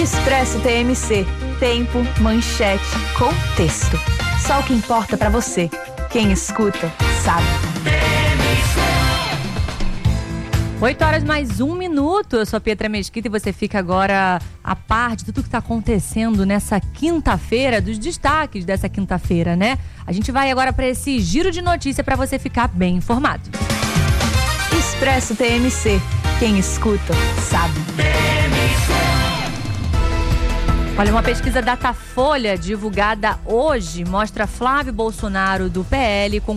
Expresso TMC. Tempo, manchete, contexto. Só o que importa pra você. Quem escuta, sabe. 8h mais 1 minuto. Eu sou a Pietra Mesquita e você fica agora a par de tudo que está acontecendo nessa quinta-feira, dos destaques dessa quinta-feira, né? A gente vai agora para esse giro de notícia para você ficar bem informado. Expresso TMC. Quem escuta, sabe. Olha, uma pesquisa Datafolha divulgada hoje mostra Flávio Bolsonaro do PL com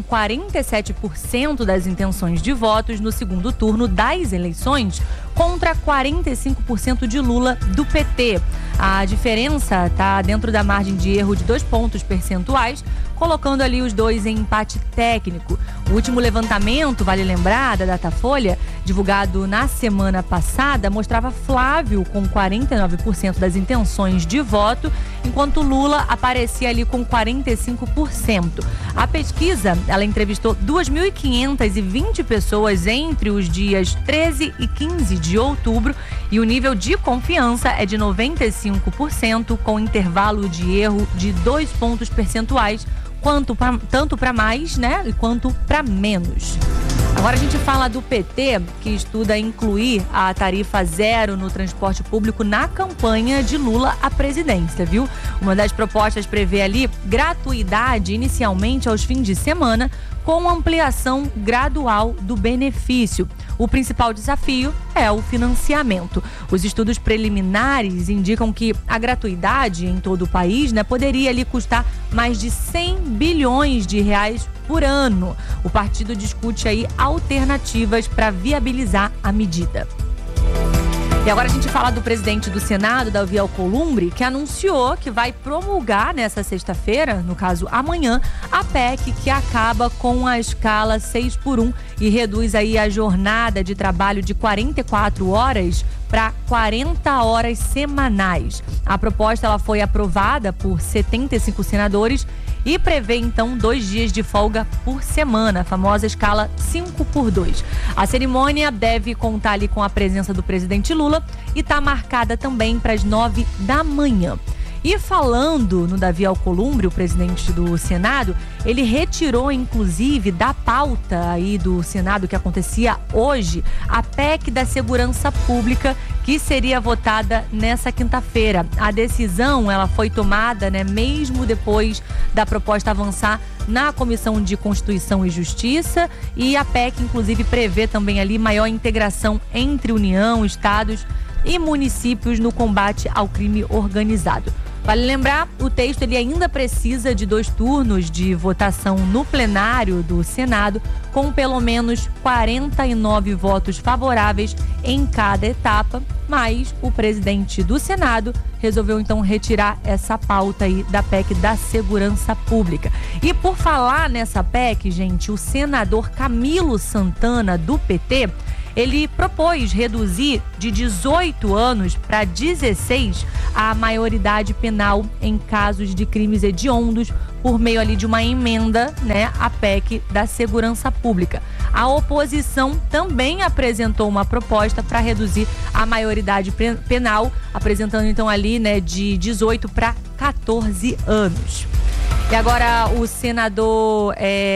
47% das intenções de votos no segundo turno das eleições contra 45% de Lula do PT. A diferença está dentro da margem de erro de 2 pontos percentuais, colocando ali os dois em empate técnico. O último levantamento, vale lembrar, da Datafolha, divulgado na semana passada, mostrava Flávio com 49% das intenções de voto, enquanto Lula aparecia ali com 45%. A pesquisa, ela entrevistou 2.520 pessoas entre os dias 13 e 15 de outubro e o nível de confiança é de 95%, com intervalo de erro de 2 pontos percentuais, tanto para mais, né, quanto para menos. Agora a gente fala do PT, que estuda incluir a tarifa zero no transporte público na campanha de Lula à presidência, viu? Uma das propostas prevê ali gratuidade inicialmente aos fins de semana, com ampliação gradual do benefício. O principal desafio é o financiamento. Os estudos preliminares indicam que a gratuidade em todo o país, né, poderia ali custar mais de 100 bilhões de reais por ano. O partido discute aí alternativas para viabilizar a medida. E agora a gente fala do presidente do Senado, Davi Alcolumbre, que anunciou que vai promulgar nessa sexta-feira, no caso amanhã, a PEC que acaba com a escala 6x1 e reduz aí a jornada de trabalho de 44 horas para 40 horas semanais. A proposta ela foi aprovada por 75 senadores e prevê, então, 2 dias de folga por semana, a famosa escala 5x2. A cerimônia deve contar ali com a presença do presidente Lula e está marcada também para as 9 da manhã. E falando no Davi Alcolumbre, o presidente do Senado, ele retirou, inclusive, da pauta aí do Senado que acontecia hoje, a PEC da Segurança Pública, que seria votada nessa quinta-feira. A decisão, ela foi tomada, né, mesmo depois da proposta avançar na Comissão de Constituição e Justiça, e a PEC, inclusive, prevê também ali maior integração entre União, estados e municípios no combate ao crime organizado. Vale lembrar, o texto ele ainda precisa de 2 turnos de votação no plenário do Senado, com pelo menos 49 votos favoráveis em cada etapa, mas o presidente do Senado resolveu então retirar essa pauta aí da PEC da Segurança Pública. E por falar nessa PEC, gente, o senador Camilo Santana, do PT, ele propôs reduzir de 18 anos para 16 a maioridade penal em casos de crimes hediondos por meio ali de uma emenda, né, à PEC da Segurança Pública. A oposição também apresentou uma proposta para reduzir a maioridade penal, apresentando então ali, né, de 18 para 14 anos. E agora o senador...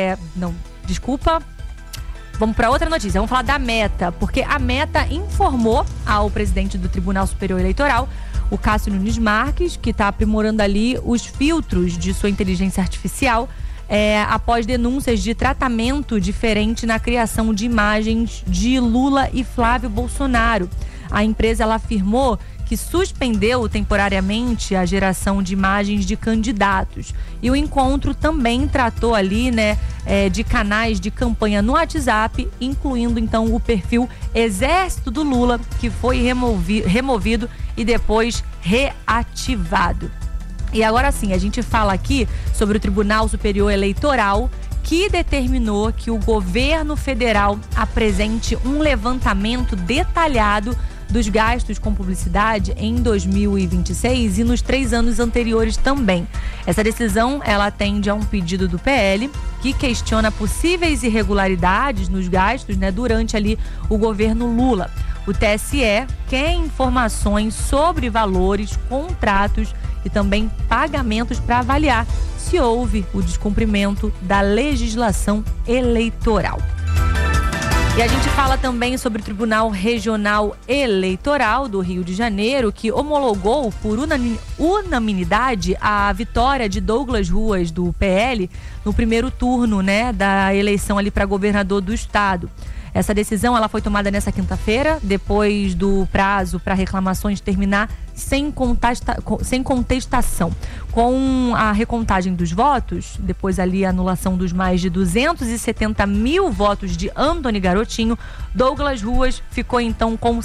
Vamos para outra notícia, vamos falar da Meta, porque a Meta informou ao presidente do Tribunal Superior Eleitoral, o Cássio Nunes Marques, que está aprimorando ali os filtros de sua inteligência artificial, após denúncias de tratamento diferente na criação de imagens de Lula e Flávio Bolsonaro. A empresa ela afirmou que suspendeu temporariamente a geração de imagens de candidatos. E o encontro também tratou ali, né, de canais de campanha no WhatsApp, incluindo então o perfil Exército do Lula, que foi removido e depois reativado. E agora sim, a gente fala aqui sobre o Tribunal Superior Eleitoral, que determinou que o governo federal apresente um levantamento detalhado dos gastos com publicidade em 2026 e nos 3 anos anteriores também. Essa decisão, ela atende a um pedido do PL, que questiona possíveis irregularidades nos gastos, né, durante ali o governo Lula. O TSE quer informações sobre valores, contratos e também pagamentos para avaliar se houve o descumprimento da legislação eleitoral. E a gente fala também sobre o Tribunal Regional Eleitoral do Rio de Janeiro, que homologou por unanimidade a vitória de Douglas Ruas, do PL, no primeiro turno, da eleição ali para governador do estado. Essa decisão ela foi tomada nessa quinta-feira, depois do prazo para reclamações terminar sem contestação. Com a recontagem dos votos, depois ali a anulação dos mais de 270 mil votos de Antony Garotinho, Douglas Ruas ficou então com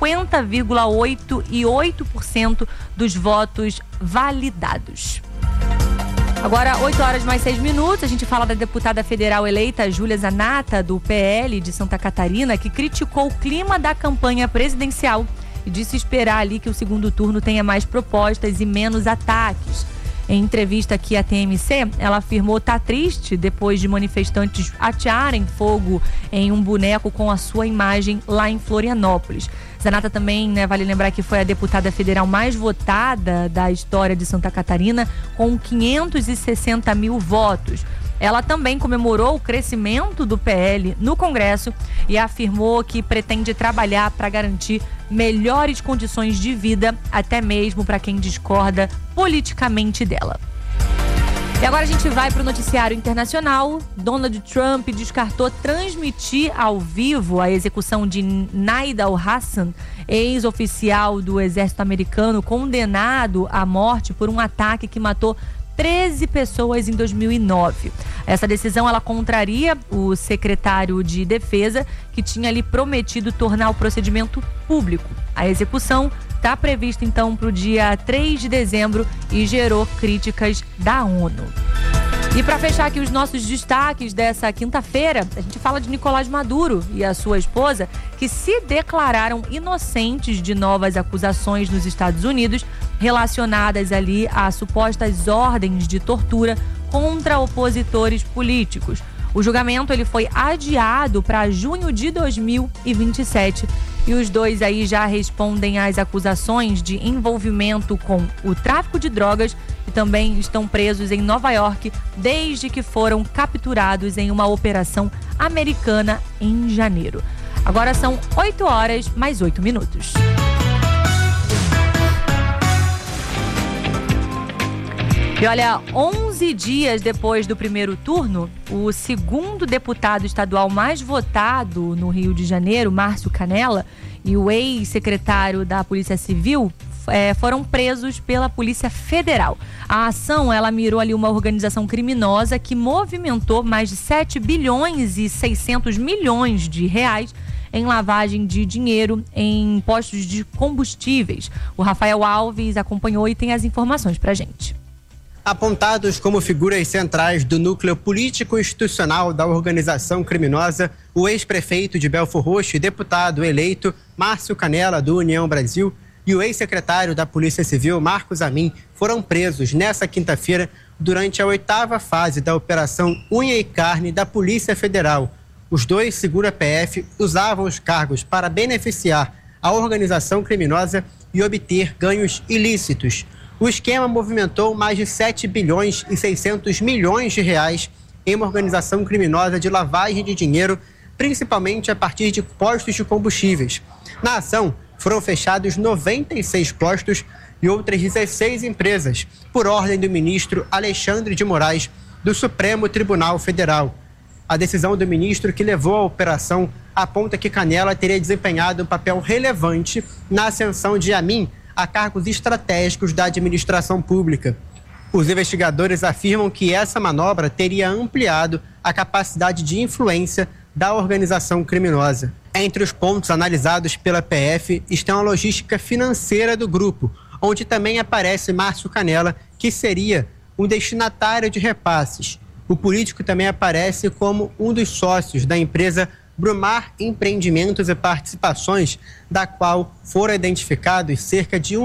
50,88% dos votos validados. Agora, 8h mais 6, a gente fala da deputada federal eleita Júlia Zanata, do PL de Santa Catarina, que criticou o clima da campanha presidencial e disse esperar ali que o segundo turno tenha mais propostas e menos ataques. Em entrevista aqui à TMC, ela afirmou estar triste depois de manifestantes atearem fogo em um boneco com a sua imagem lá em Florianópolis. Zanata também, vale lembrar que foi a deputada federal mais votada da história de Santa Catarina, com 560 mil votos. Ela também comemorou o crescimento do PL no Congresso e afirmou que pretende trabalhar para garantir melhores condições de vida, até mesmo para quem discorda politicamente dela. E agora a gente vai para o noticiário internacional. Donald Trump descartou transmitir ao vivo a execução de Nidal Hasan, ex-oficial do exército americano, condenado à morte por um ataque que matou 13 pessoas em 2009. Essa decisão ela contraria o secretário de Defesa, que tinha ali prometido tornar o procedimento público. A execução está prevista então para o dia 3 de dezembro e gerou críticas da ONU. E para fechar aqui os nossos destaques dessa quinta-feira, a gente fala de Nicolás Maduro e a sua esposa, que se declararam inocentes de novas acusações nos Estados Unidos relacionadas ali a supostas ordens de tortura contra opositores políticos. O julgamento ele foi adiado para junho de 2027 e os dois aí já respondem às acusações de envolvimento com o tráfico de drogas e também estão presos em Nova York desde que foram capturados em uma operação americana em janeiro. Agora são 8h mais 8 minutos. E olha, 11 dias depois do primeiro turno, o segundo deputado estadual mais votado no Rio de Janeiro, Márcio Canella, e o ex-secretário da Polícia Civil foram presos pela Polícia Federal. A ação, ela mirou ali uma organização criminosa que movimentou mais de 7 bilhões e 600 milhões de reais em lavagem de dinheiro em postos de combustíveis. O Rafael Alves acompanhou e tem as informações pra gente. Apontados como figuras centrais do núcleo político-institucional da organização criminosa, o ex-prefeito de Belfor Roxo e deputado eleito Márcio Canella, do União Brasil, e o ex-secretário da Polícia Civil, Marcos Amin, foram presos nesta quinta-feira durante a 8ª fase da Operação Unha e Carne da Polícia Federal. Os dois, segundo a PF, usavam os cargos para beneficiar a organização criminosa e obter ganhos ilícitos. O esquema movimentou mais de 7 bilhões e 600 milhões de reais em uma organização criminosa de lavagem de dinheiro, principalmente a partir de postos de combustíveis. Na ação, foram fechados 96 postos e outras 16 empresas, por ordem do ministro Alexandre de Moraes, do Supremo Tribunal Federal. A decisão do ministro que levou a operação aponta que Canella teria desempenhado um papel relevante na ascensão de Amin a cargos estratégicos da administração pública. Os investigadores afirmam que essa manobra teria ampliado a capacidade de influência da organização criminosa. Entre os pontos analisados pela PF estão a logística financeira do grupo, onde também aparece Márcio Canella, que seria um destinatário de repasses. O político também aparece como um dos sócios da empresa Brumar Empreendimentos e Participações, da qual foram identificados cerca de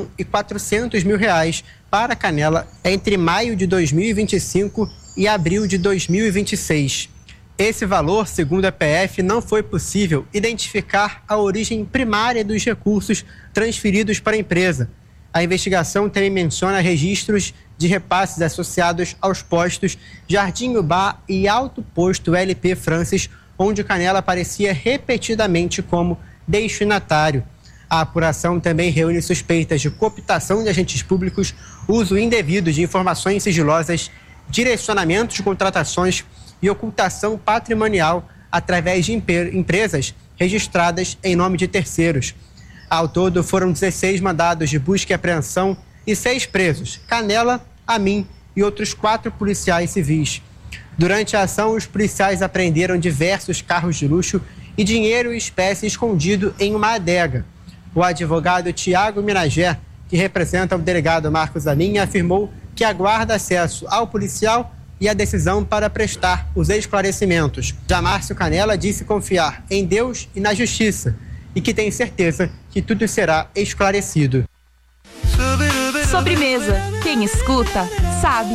R$1.400.000 para Canella entre maio de 2025 e abril de 2026. Esse valor, segundo a PF, não foi possível identificar a origem primária dos recursos transferidos para a empresa. A investigação também menciona registros de repasses associados aos postos Jardim Ubá e Alto Posto LP Francis, onde Canela aparecia repetidamente como destinatário. A apuração também reúne suspeitas de cooptação de agentes públicos, uso indevido de informações sigilosas, direcionamento de contratações e ocultação patrimonial através de empresas registradas em nome de terceiros. Ao todo, foram 16 mandados de busca e apreensão e 6 presos, Canela, Amin e outros 4 policiais civis. Durante a ação, os policiais apreenderam diversos carros de luxo e dinheiro e espécie escondido em uma adega. O advogado Tiago Minagé, que representa o delegado Marcos Amin, afirmou que aguarda acesso ao policial e a decisão para prestar os esclarecimentos. Já Márcio Canela disse confiar em Deus e na justiça e que tem certeza que tudo será esclarecido. Sobremesa. Quem escuta, sabe.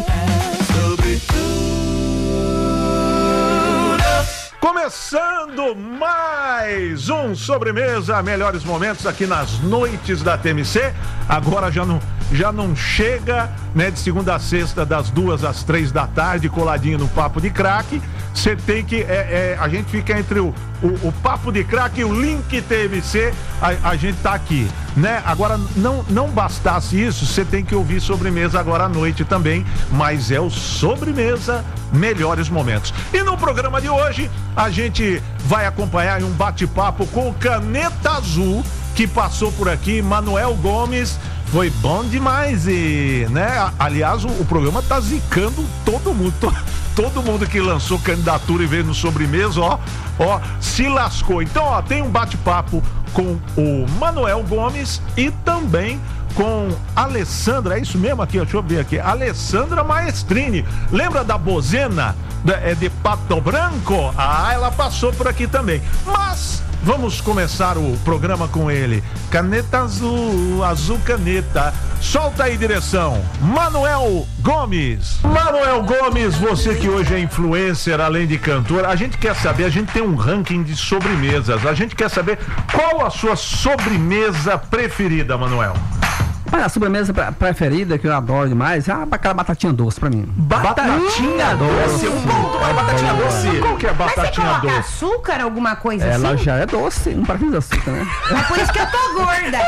Começando mais um Sobremesa, melhores momentos aqui nas noites da TMC. Agora já não chega, né, de segunda a sexta, das 2 às 3 da tarde, coladinho no Papo de Crack. Você tem que, a gente fica entre o Papo de Crack e o Link TMC, a gente tá aqui, né? Agora, não bastasse isso, você tem que ouvir Sobremesa agora à noite também, mas é o Sobremesa Melhores Momentos. E no programa de hoje, a gente vai acompanhar um bate-papo com o Caneta Azul, que passou por aqui, Manuel Gomes. Foi bom demais e, né? Aliás, o programa tá zicando todo mundo. Todo mundo que lançou candidatura e veio no Sobremesa, ó, se lascou. Então, tem um bate-papo com o Manuel Gomes e também com Alessandra, é isso mesmo aqui, deixa eu ver aqui, Alessandra Maestrini. Lembra da Bozena de Pato Branco? Ah, ela passou por aqui também. Mas vamos começar o programa com ele. Caneta azul, azul caneta. Solta aí, direção. Manuel Gomes. Manuel Gomes, você que hoje é influencer, além de cantor, a gente quer saber, a gente tem um ranking de sobremesas. A gente quer saber qual a sua sobremesa preferida, Manuel. A sobremesa preferida, que eu adoro demais, é aquela batatinha doce pra mim. Batatinha doce? Batatinha doce? Qual que é a batatinha doce? Mas você coloca açúcar, alguma coisa assim? Ela já é doce, não precisa de açúcar, né? É por isso que eu tô gorda.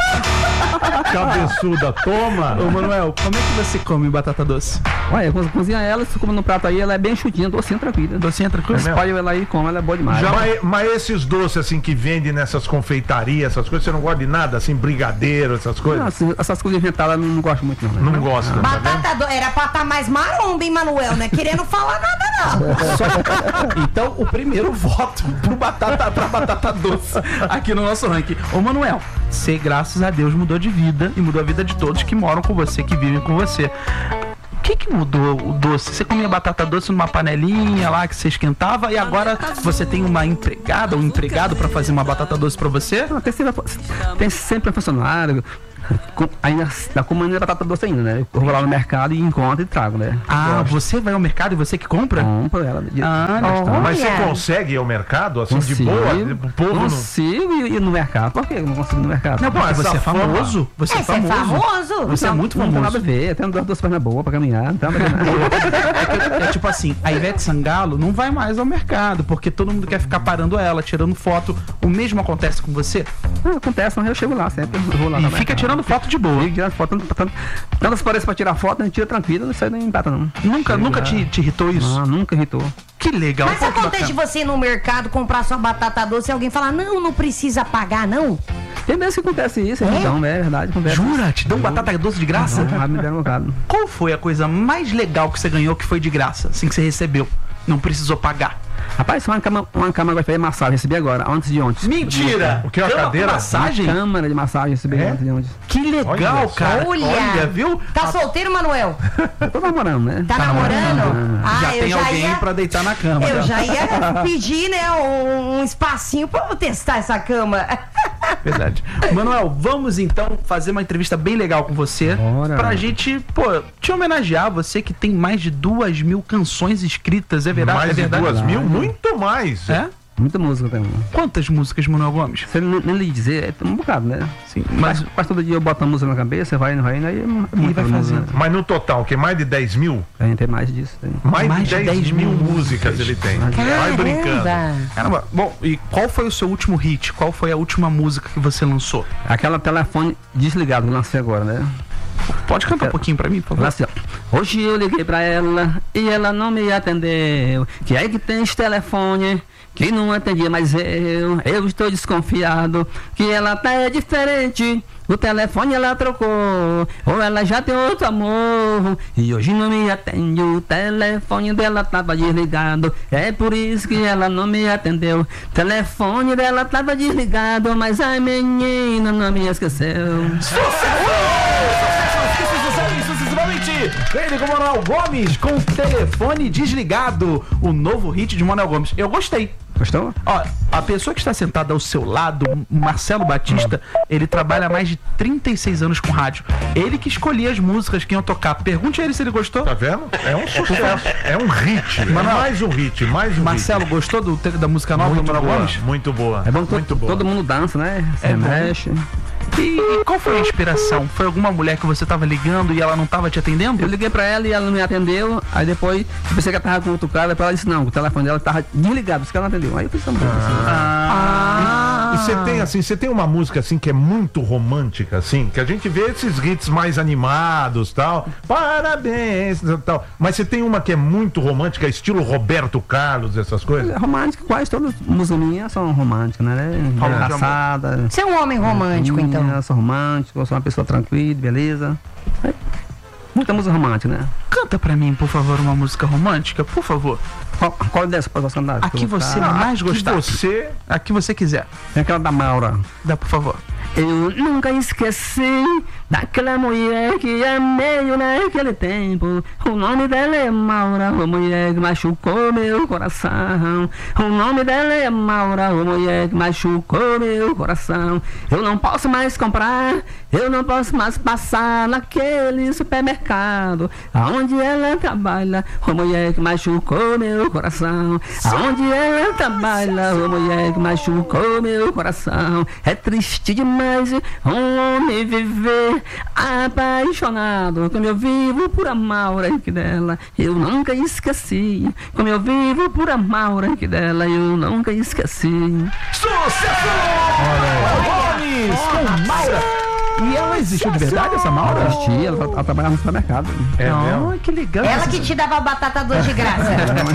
Cabeçuda, toma. Ô, Manuel, como é que você come batata doce? Olha, quando você cozinha ela, você come no prato aí, ela é bem chutinha, docinha, tranquila. Docinha tranquila? Você pode ela aí e come, ela é boa demais. Mas esses doces, assim, que vendem nessas confeitarias, essas coisas, você não gosta de nada? Assim, brigadeiro, essas coisas? Não, assim, essas coisas inventadas eu não gosto muito, não. Não gosta. Batata doce, era pra estar mais maromba, hein, Manuel, né? Querendo falar nada, não. Então, o primeiro voto pra batata doce aqui no nosso ranking. Ô, Manuel, você, graças a Deus, mudou de vida e mudou a vida de todos que moram com você, que vivem com você. O que mudou o doce? Você comia batata doce numa panelinha lá que você esquentava e agora você tem uma empregada ou um empregado pra fazer uma batata doce pra você? Não, tem sempre um funcionário. Ainda da comanda batata doce ainda, né? Eu vou lá no mercado e encontro e trago, né? Ah, você vai ao mercado e você que compra? Compra ela. Mas você consegue ir ao mercado, assim, consigo, de boa? O povo consigo ir no mercado. Por que eu não consigo ir no mercado? Não, porque você é famoso. Você é famoso. Você é muito famoso. Não tem nada a ver. Tem duas pernas boas pra caminhar. Não tem nada a ver. É tipo assim, a Ivete Sangalo não vai mais ao mercado, porque todo mundo quer ficar parando ela, tirando foto. O mesmo acontece com você? Acontece, mas eu chego lá sempre. Eu vou lá e fica tirando foto de boa. Tirando foto, tantas paredes pra tirar foto, a gente tira tranquilo, não sai nem empata, não. Nunca te irritou isso? Não, nunca irritou. Que legal. Mas acontece de você ir no mercado comprar sua batata doce e alguém falar, não precisa pagar, não? Tem mesmo que acontece isso, então, é verdade. Acontece. Jura? Te dão batata doce de graça? Não, me deram um bocado. Qual foi a coisa mais legal que você ganhou que foi de graça, assim que você recebeu? Não precisou pagar? Rapaz, uma cama agora foi massagem, recebi agora, antes de ontem. Mentira! O que é a cadeira? Massagem? Uma câmara de massagem, recebi antes de ontem. Que legal, cara. Olha, viu? Tá solteiro, Manuel? Eu tô namorando, né? Tá namorando? Já tem alguém pra deitar na cama. Eu já ia pedir, né, um espacinho pra eu testar essa cama. Verdade. Manuel, vamos então fazer uma entrevista bem legal com você. Bora. Pra gente, te homenagear. Você que tem mais de 2.000 canções escritas, é verdade? Mais é de verdade? 2.000? Muito mais. É? Muita música também. Quantas músicas, Manuel Gomes? Se ele nem lhe dizer, é um bocado, né? Sim, mas Quase todo dia eu boto a música na cabeça, vai indo, aí E vai fazendo. Mas no total, que mais de 10.000? A gente tem mais disso. Tem. Mais de 10 mil músicas ele tem. Vai brincando. Caramba. Bom, e qual foi o seu último hit? Qual foi a última música que você lançou? Aquela telefone desligado que eu lancei agora, né? Pode cantar um pouquinho pra mim, por favor? Assim, ó. Hoje eu liguei pra ela e ela não me atendeu. Que é que tem esse telefone que não atendia mais eu estou desconfiado que ela tá diferente. O telefone ela trocou, ou ela já tem outro amor. E hoje não me atende, o telefone dela tava desligado. É por isso que ela não me atendeu. O telefone dela tava desligado, mas a menina não me esqueceu. Ele com Manuel Gomes, com o telefone desligado. O novo hit de Manuel Gomes. Eu gostei. Gostou? Ó, a pessoa que está sentada ao seu lado, Marcelo Batista, ele trabalha há mais de 36 anos com rádio. Ele que escolhia as músicas que iam tocar. Pergunte a ele se ele gostou. Tá vendo? É um sucesso. É um hit. Mais um hit. Marcelo, gostou da música nova do Manuel Gomes? Muito boa. É bom que muito boa. todo mundo dança, né? Se mexe. E qual foi a inspiração? Foi alguma mulher que você tava ligando e ela não tava te atendendo? Eu liguei pra ela e ela não me atendeu. Aí depois eu pensei que ela tava com outro cara. Depois ela disse não, o telefone dela tava desligado, por isso que ela não atendeu. Aí eu pensei E você tem uma música assim que é muito romântica, assim, que a gente vê esses hits mais animados, tal. Parabéns, tal. Mas você tem uma que é muito romântica, estilo Roberto Carlos, essas coisas? Romântica, quase todas as músicas minhas são românticas, né? Engraçada. Você é um homem romântico, então? Eu sou romântico, eu sou uma pessoa tranquila, beleza. Muita música romântica, né? Canta pra mim, por favor, uma música romântica, por favor. Qual dessa pode você andar? A que você mais gostar. A que você quiser. É aquela da Maura. Dá, por favor. Eu nunca esqueci daquela mulher que amei naquele tempo. O nome dela é Maura, a mulher que machucou meu coração. O nome dela é Maura, a mulher que machucou meu coração. Eu não posso mais comprar, eu não posso mais passar naquele supermercado aonde ela trabalha, a mulher que machucou meu coração. Aonde ela trabalha, a mulher que machucou meu coração. É triste demais um homem viver apaixonado. Como eu vivo por amar o rank dela, eu nunca esqueci. Como eu vivo por amar o rank dela, eu nunca esqueci. Sucesso! Gomes com Maura. E ela existiu de verdade, essa Maura? Existia, ela trabalhava no supermercado. É mesmo? Que legal. Ela que te dava batata doce de graça.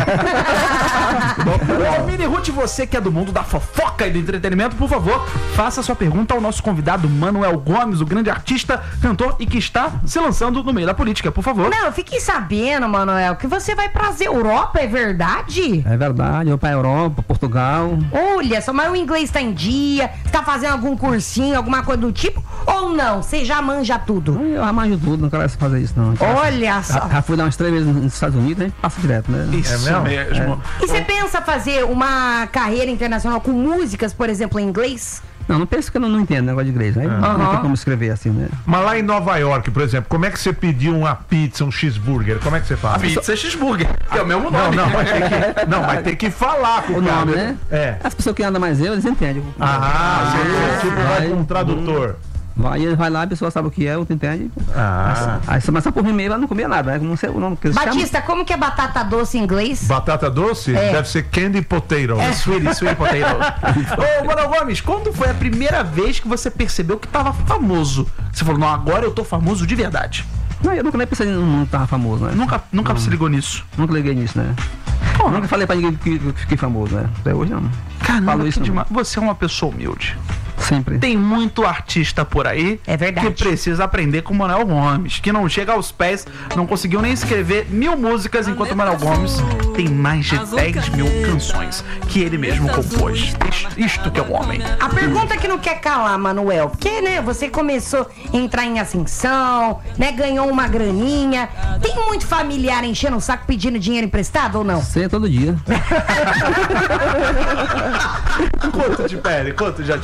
Ô, Mini Ruth, você que é do mundo da fofoca e do entretenimento, por favor, faça sua pergunta ao nosso convidado Manuel Gomes, o grande artista, cantor e que está se lançando no meio da política, por favor. Não, eu fiquei sabendo, Manuel, que você vai pra Europa, é verdade? É verdade, eu vou pra Europa, Portugal. Olha só, mas o inglês tá em dia, você tá fazendo algum cursinho, alguma coisa do tipo? Ou não? Você já manja tudo? Eu arranjo tudo, não quero fazer isso não. Olha só. Já fui dar umas 3 vezes nos Estados Unidos, a gente passa direto, né? Isso mesmo. E você pensa fazer uma carreira internacional com músicas, por exemplo, em inglês? Não penso que eu não entendo negócio de inglês, né? Não tem como escrever assim, né? Mas lá em Nova York, por exemplo, como é que você pediu uma pizza, um cheeseburger? Como é que você faz? Pizza cheeseburger, que é o mesmo nome. Vai ter que falar com O cara, nome, né? É. As pessoas que andam mais eles entendem. Você vai com um tradutor. Ele vai lá, a pessoa sabe o que é, outro entende. Aí mas só por mim mesmo ela não comia nada, né? Não sei o nome que eles Batista, como que é batata doce em inglês? Batata doce? Deve ser candy potato. Sweet potato. Ô, Manuel Gomes, quando foi a primeira vez que você percebeu que tava famoso? Você falou, não, agora eu tô famoso de verdade. Não, eu nunca nem pensei no mundo que tava famoso, né? Nunca se ligou nisso? Nunca liguei nisso, né? Nunca falei pra ninguém que eu fiquei famoso, né? Até hoje não. Caramba, isso demais. Você é uma pessoa humilde. Sempre. Tem muito artista por aí verdade. que precisa aprender com o Manuel Gomes, que não chega aos pés, não conseguiu nem escrever 1000 músicas, enquanto o Manuel Gomes tem mais de 10.000 canções que ele mesmo compôs. Isto que é o homem. A pergunta que não quer calar, Manuel, porque, né, você começou a entrar em ascensão, né, ganhou uma graninha. Tem muito familiar enchendo o saco pedindo dinheiro emprestado ou não? Sim, todo dia. Quanto já te pediram assim?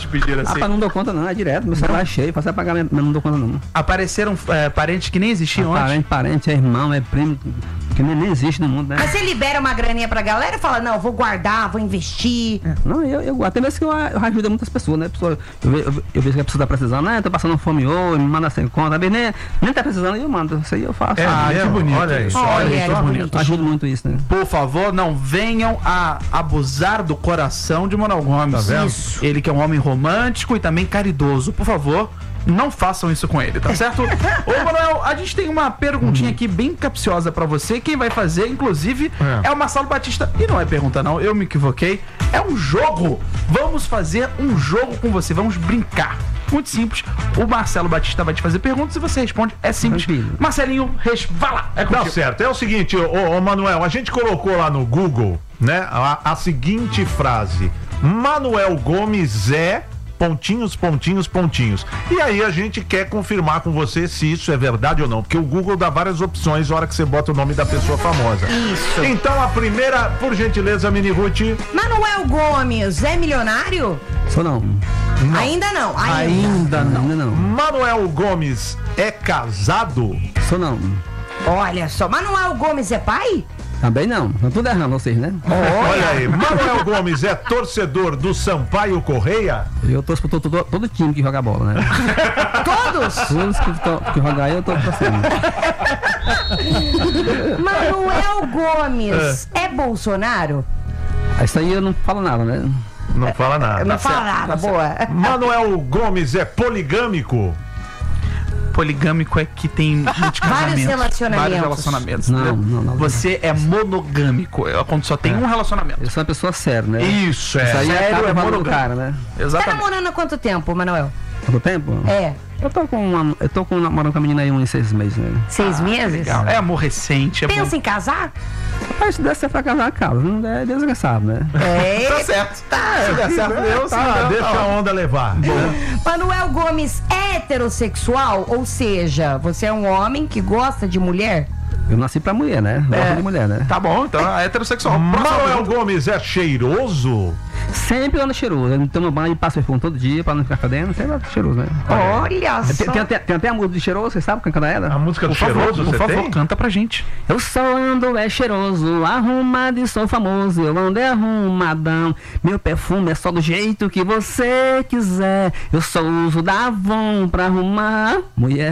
Rapaz, não dou conta não, é direto, meu celular é cheio, faço pagamento, mas não dou conta não. Apareceram parentes que nem existiam antes? Parente, é irmão, é primo, que nem existe no mundo, né? Mas você libera uma graninha pra galera e fala, não, eu vou guardar, vou investir. Não, eu até mesmo que eu ajudo muitas pessoas, né? Eu vejo que a pessoa tá precisando, né? Tô passando fome hoje, me manda sem conta, nem tá precisando e eu mando. Isso aí eu faço. Que bonito. Olha isso. Olha, que bonito. Eu ajudo muito isso, né? Por favor, não venham a abusar do coração de Manuel Gomes. Tá vendo? Isso. Ele que é um homem romântico e também caridoso. Por favor, não façam isso com ele, tá certo? Ô, Manuel, a gente tem uma perguntinha aqui bem capciosa pra você. Quem vai fazer, inclusive, é o Marcelo Batista. E não é pergunta não, eu me equivoquei. É um jogo. Vamos fazer um jogo com você, vamos brincar. Muito simples. O Marcelo Batista vai te fazer perguntas e você responde. É simples. Tranquilo. Marcelinho, vai lá. É Tá contigo. certo. É o seguinte, ô Manuel, a gente colocou lá no Google, né, a seguinte frase: Manuel Gomes é... pontinhos, pontinhos, pontinhos. E aí a gente quer confirmar com você se isso é verdade ou não, porque o Google dá várias opções na hora que você bota o nome da pessoa famosa. Isso. Então a primeira, por gentileza, Mini Ruth. Manuel Gomes é milionário? Sou não. Ainda não. Ainda não. Manuel Gomes é casado? Sou não. Olha só, Manuel Gomes é pai? Também não. Não tudo errando vocês, né? Olha aí, Manuel Gomes é torcedor do Sampaio Correia? Eu torço pra todo time que joga bola, né? Todos? Todos que jogam aí, eu tô torcendo. Manuel Gomes é Bolsonaro? Isso aí eu não falo nada, né? Não fala nada. Não fala nada, boa. Manuel Gomes é poligâmico? Poligâmico é que tem muitos Vários relacionamentos. Não. Você é monogâmico. É quando só tem um relacionamento. Eu sou uma pessoa séria, né? Isso, Isso aí Sério, acaba é levando o monogâmico. cara, né? Tá Exatamente. namorando há quanto tempo, Manuel? Quanto tempo? É. Eu tô namorando com a menina aí uns 6 meses, né? 6 meses? Legal. É amor recente. É Pensa bom. em casar? Mas se der certo pra casar, casa. Não der, Deus é sabe, né? É. Tá certo. Se der certo, Deus. Deixa a onda levar. Manuel Gomes é heterossexual? Ou seja, você é um homem que gosta de mulher? Eu nasci pra mulher, né? Gosto de mulher, né? Tá bom, então é heterossexual. Manuel Gomes é cheiroso? Sempre ando cheiroso. Eu tomo banho e passo perfume todo dia pra não ficar fedendo. Sempre ando cheiroso, né? Olha só. Tem até a música de cheiroso, você sabe cantar ela? A música do cheiroso, Por você favor, tem? canta pra gente. Eu só ando cheiroso, arrumado e sou famoso. Eu ando arrumadão. Meu perfume é só do jeito que você quiser. Eu só uso da Avon pra arrumar mulher.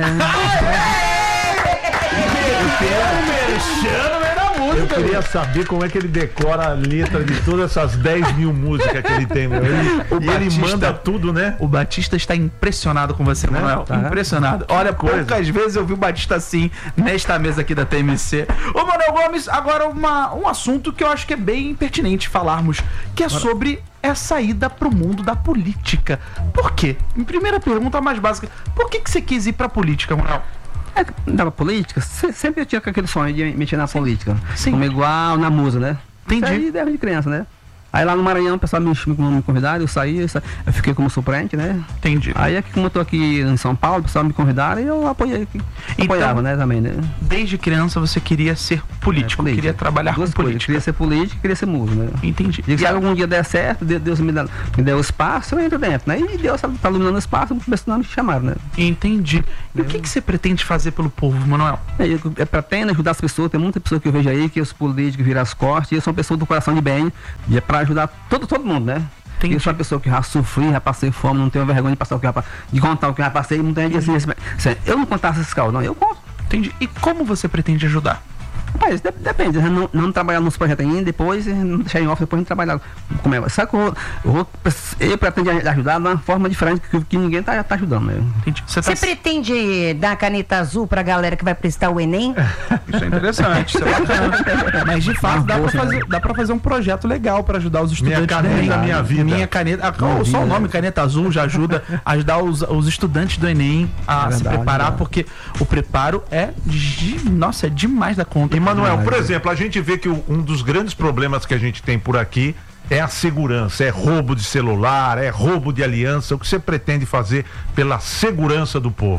Eu queria saber como é que ele decora a letra de todas essas 10 mil músicas que ele tem. Meu. Ele manda tudo, né? O Batista está impressionado com você, Manuel. Tá. Impressionado. Olha, poucas vezes eu vi o Batista assim, nesta mesa aqui da TMC. Ô, Manuel Gomes, agora um assunto que eu acho que é bem pertinente falarmos, que é sobre a saída pro mundo da política. Por quê? Em primeira pergunta, mais básica, por que você quis ir pra política, Manuel? Na política, sempre eu tinha aquele sonho de mexer na política. Sim. Como igual na musa, né? Entendi. Isso aí desde criança, né? Aí lá no Maranhão, o pessoal me convidaram, eu saí, eu fiquei como suplente, né? Entendi. Aí aqui, como eu tô aqui em São Paulo, o pessoal me convidaram e eu apoiei. Apoiava, né, também, né? Desde criança você queria ser político, política. queria trabalhar Duas com coisas, política. queria ser político e queria ser músico, né? Entendi. E se algum dia der certo, Deus me der o espaço, eu entro dentro, né? E Deus tá iluminando o espaço, começando a me chamar, né? Entendi. E o que você pretende fazer pelo povo, Manuel? Eu pretendo ajudar as pessoas, tem muita pessoa que eu vejo aí, que os políticos viram as costas, e eu sou uma pessoa do coração de bem, e é pra ajudar todo mundo, né? Entendi. Eu sou uma pessoa que já sofri, já passei fome, não tenho vergonha de passar o que de contar o que já passei, muita gente diz assim, eu não contasse esses caras, não, eu conto. Entendi. E como você pretende ajudar? Rapaz, depende, não trabalhar nos projetos ainda, depois não deixar em off, depois a gente trabalhar. Como é? Sabe que eu pretendo ajudar de uma forma diferente que ninguém tá ajudando, né? Entendi. Você pretende dar caneta azul pra galera que vai prestar o Enem? Isso é interessante, isso é bacana. Mas de fato dá pra fazer um projeto legal pra ajudar os estudantes. Minha caneta do Enem. da minha vida. Minha caneta. Só o nome Caneta Azul já ajuda a ajudar os estudantes do Enem a se preparar, porque o preparo é demais da conta. E Manuel, por exemplo, a gente vê que um dos grandes problemas que a gente tem por aqui é a segurança, é roubo de celular, é roubo de aliança. O que você pretende fazer pela segurança do povo?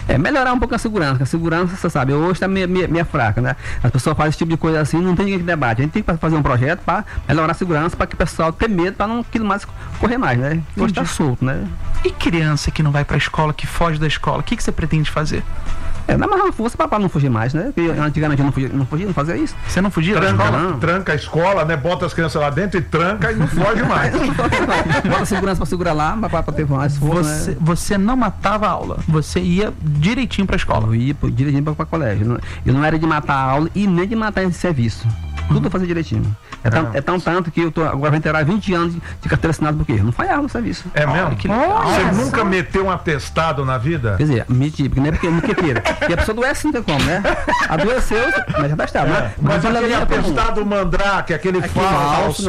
Melhorar um pouco a segurança, porque a segurança, você sabe, hoje está meio fraca, né? As pessoas fazem esse tipo de coisa assim, não tem ninguém que debate. A gente tem que fazer um projeto para melhorar a segurança, para que o pessoal tenha medo, para não aquilo mais correr mais, né? Hoje está solto, né? E criança que não vai pra escola, que foge da escola, o que você pretende fazer? Dá mais uma força para não fugir mais, né? Porque antigamente eu não fazia isso. Você não fugia da escola? Tranca a escola, né? Bota as crianças lá dentro e tranca e não foge mais. Bota a segurança para segurar lá, para ter mais força, né? Você não matava a aula, você ia direitinho pra escola. Eu ia direitinho para colégio. Eu não era de matar a aula e nem de matar esse serviço. Tudo eu fazia direitinho. É tão tanto que eu tô agora vai inteirar 20 anos de carteira assinada, porque não falhava no serviço. É mesmo? Você nunca meteu um atestado na vida? Quer dizer, meti, porque não é porque não queira. E a pessoa adoece, não tem como, né? Adoeceu, mas já tá estado, né? Mas aquele atestado mandrake, aquele falso.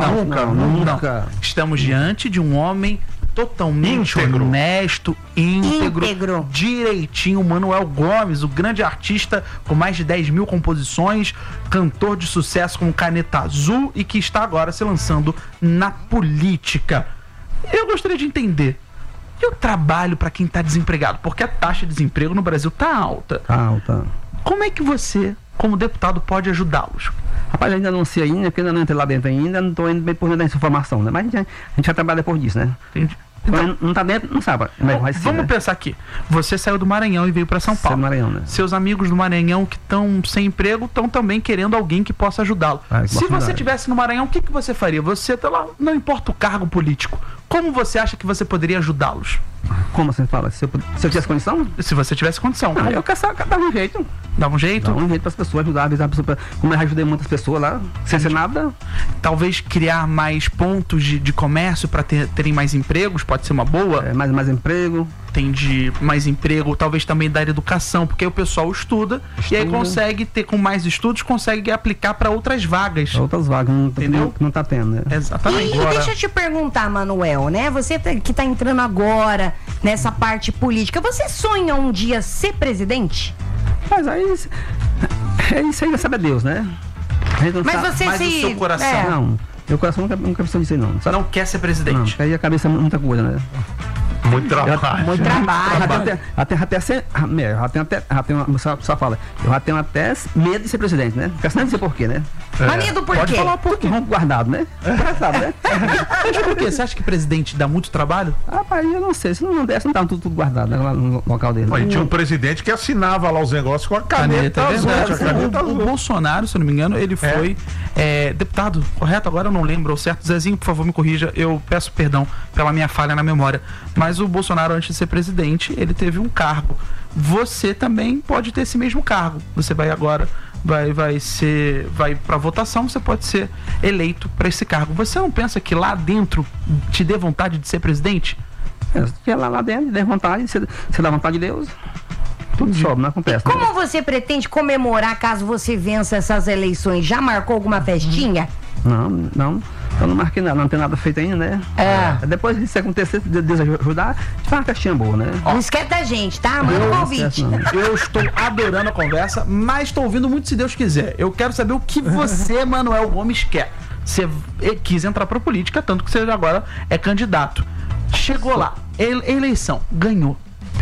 Nunca. Estamos diante de um homem totalmente honesto, íntegro, direitinho. Manuel Gomes, o grande artista com mais de 10 mil composições, cantor de sucesso com Caneta Azul e que está agora se lançando na política. Eu gostaria de entender, e o trabalho para quem está desempregado? Porque a taxa de desemprego no Brasil está alta. Como é que você, como deputado, pode ajudá-los? Rapaz, ainda não sei ainda, porque ainda não entrei lá dentro ainda, não estou indo bem por dentro dessa informação, né? Mas a gente vai trabalhar depois disso, né? Entendi. Então, não tá dentro, não sabe. Vamos pensar aqui. Você saiu do Maranhão e veio para São Paulo. Maranhão, né? Seus amigos do Maranhão que estão sem emprego estão também querendo alguém que possa ajudá-lo. Se você estivesse no Maranhão, o que você faria? Você tá lá, não importa o cargo político. Como você acha que você poderia ajudá-los? Como você fala? Se eu tivesse condição? Se você tivesse condição. Eu dava um jeito. Dava um jeito? Dava um jeito para as pessoas, ajudar, avisar a pessoa. Como eu ajudei muitas pessoas lá, sem ser nada. Talvez criar mais pontos de comércio para terem mais empregos, pode ser uma boa. Mais emprego. Tem mais emprego, talvez também da educação, porque aí o pessoal estuda e aí consegue ter, com mais estudos, consegue aplicar para outras vagas. Outras vagas, entendeu? Não tá tendo, né? Exatamente. E deixa eu te perguntar, Manuel, né? Você que tá entrando agora nessa parte política, você sonha um dia ser presidente? Mas aí, isso aí sabe a Deus, né? Mas você o seu coração? Não, meu coração nunca precisou disso aí, não. Você não quer ser presidente? Não, porque aí a cabeça é muita coisa, né? Muito trabalho. Muito trabalho. Só fala, eu já tenho até medo de ser presidente, né? Quero nem dizer por quê, né? Mas medo por quê? Pode falar por quê? Guardado, né? Guardado, né? Mas por quê? Você acha que presidente dá muito trabalho? Rapaz, eu não sei. Se não desse, não tava tudo guardado, né? Lá no local dele. Mas tinha um presidente que assinava lá os negócios com a caneta azul. O Bolsonaro, se eu não me engano, ele foi deputado, correto? Agora eu não lembro ao certo. Zezinho, por favor, me corrija. Eu peço perdão pela minha falha na memória. Mas o Bolsonaro, antes de ser presidente, ele teve um cargo. Você também pode ter esse mesmo cargo. Você vai agora, vai pra votação, você pode ser eleito para esse cargo. Você não pensa que lá dentro te dê vontade de ser presidente? Lá dentro, dê vontade, se dá vontade de Deus, tudo sobe, não acontece. Como você pretende comemorar caso você vença essas eleições? Já marcou alguma festinha? Não. Eu não marquei nada, não tem nada feito ainda, né? Depois, se acontecer, Deus ajudar, a gente faz uma festinha boa, né? Não esquece da gente, tá? Manda um convite. Eu estou adorando a conversa, mas estou ouvindo muito se Deus quiser. Eu quero saber o que você, Manuel Gomes, quer. Você quis entrar pra política, tanto que você agora é candidato. Chegou lá, eleição, ganhou.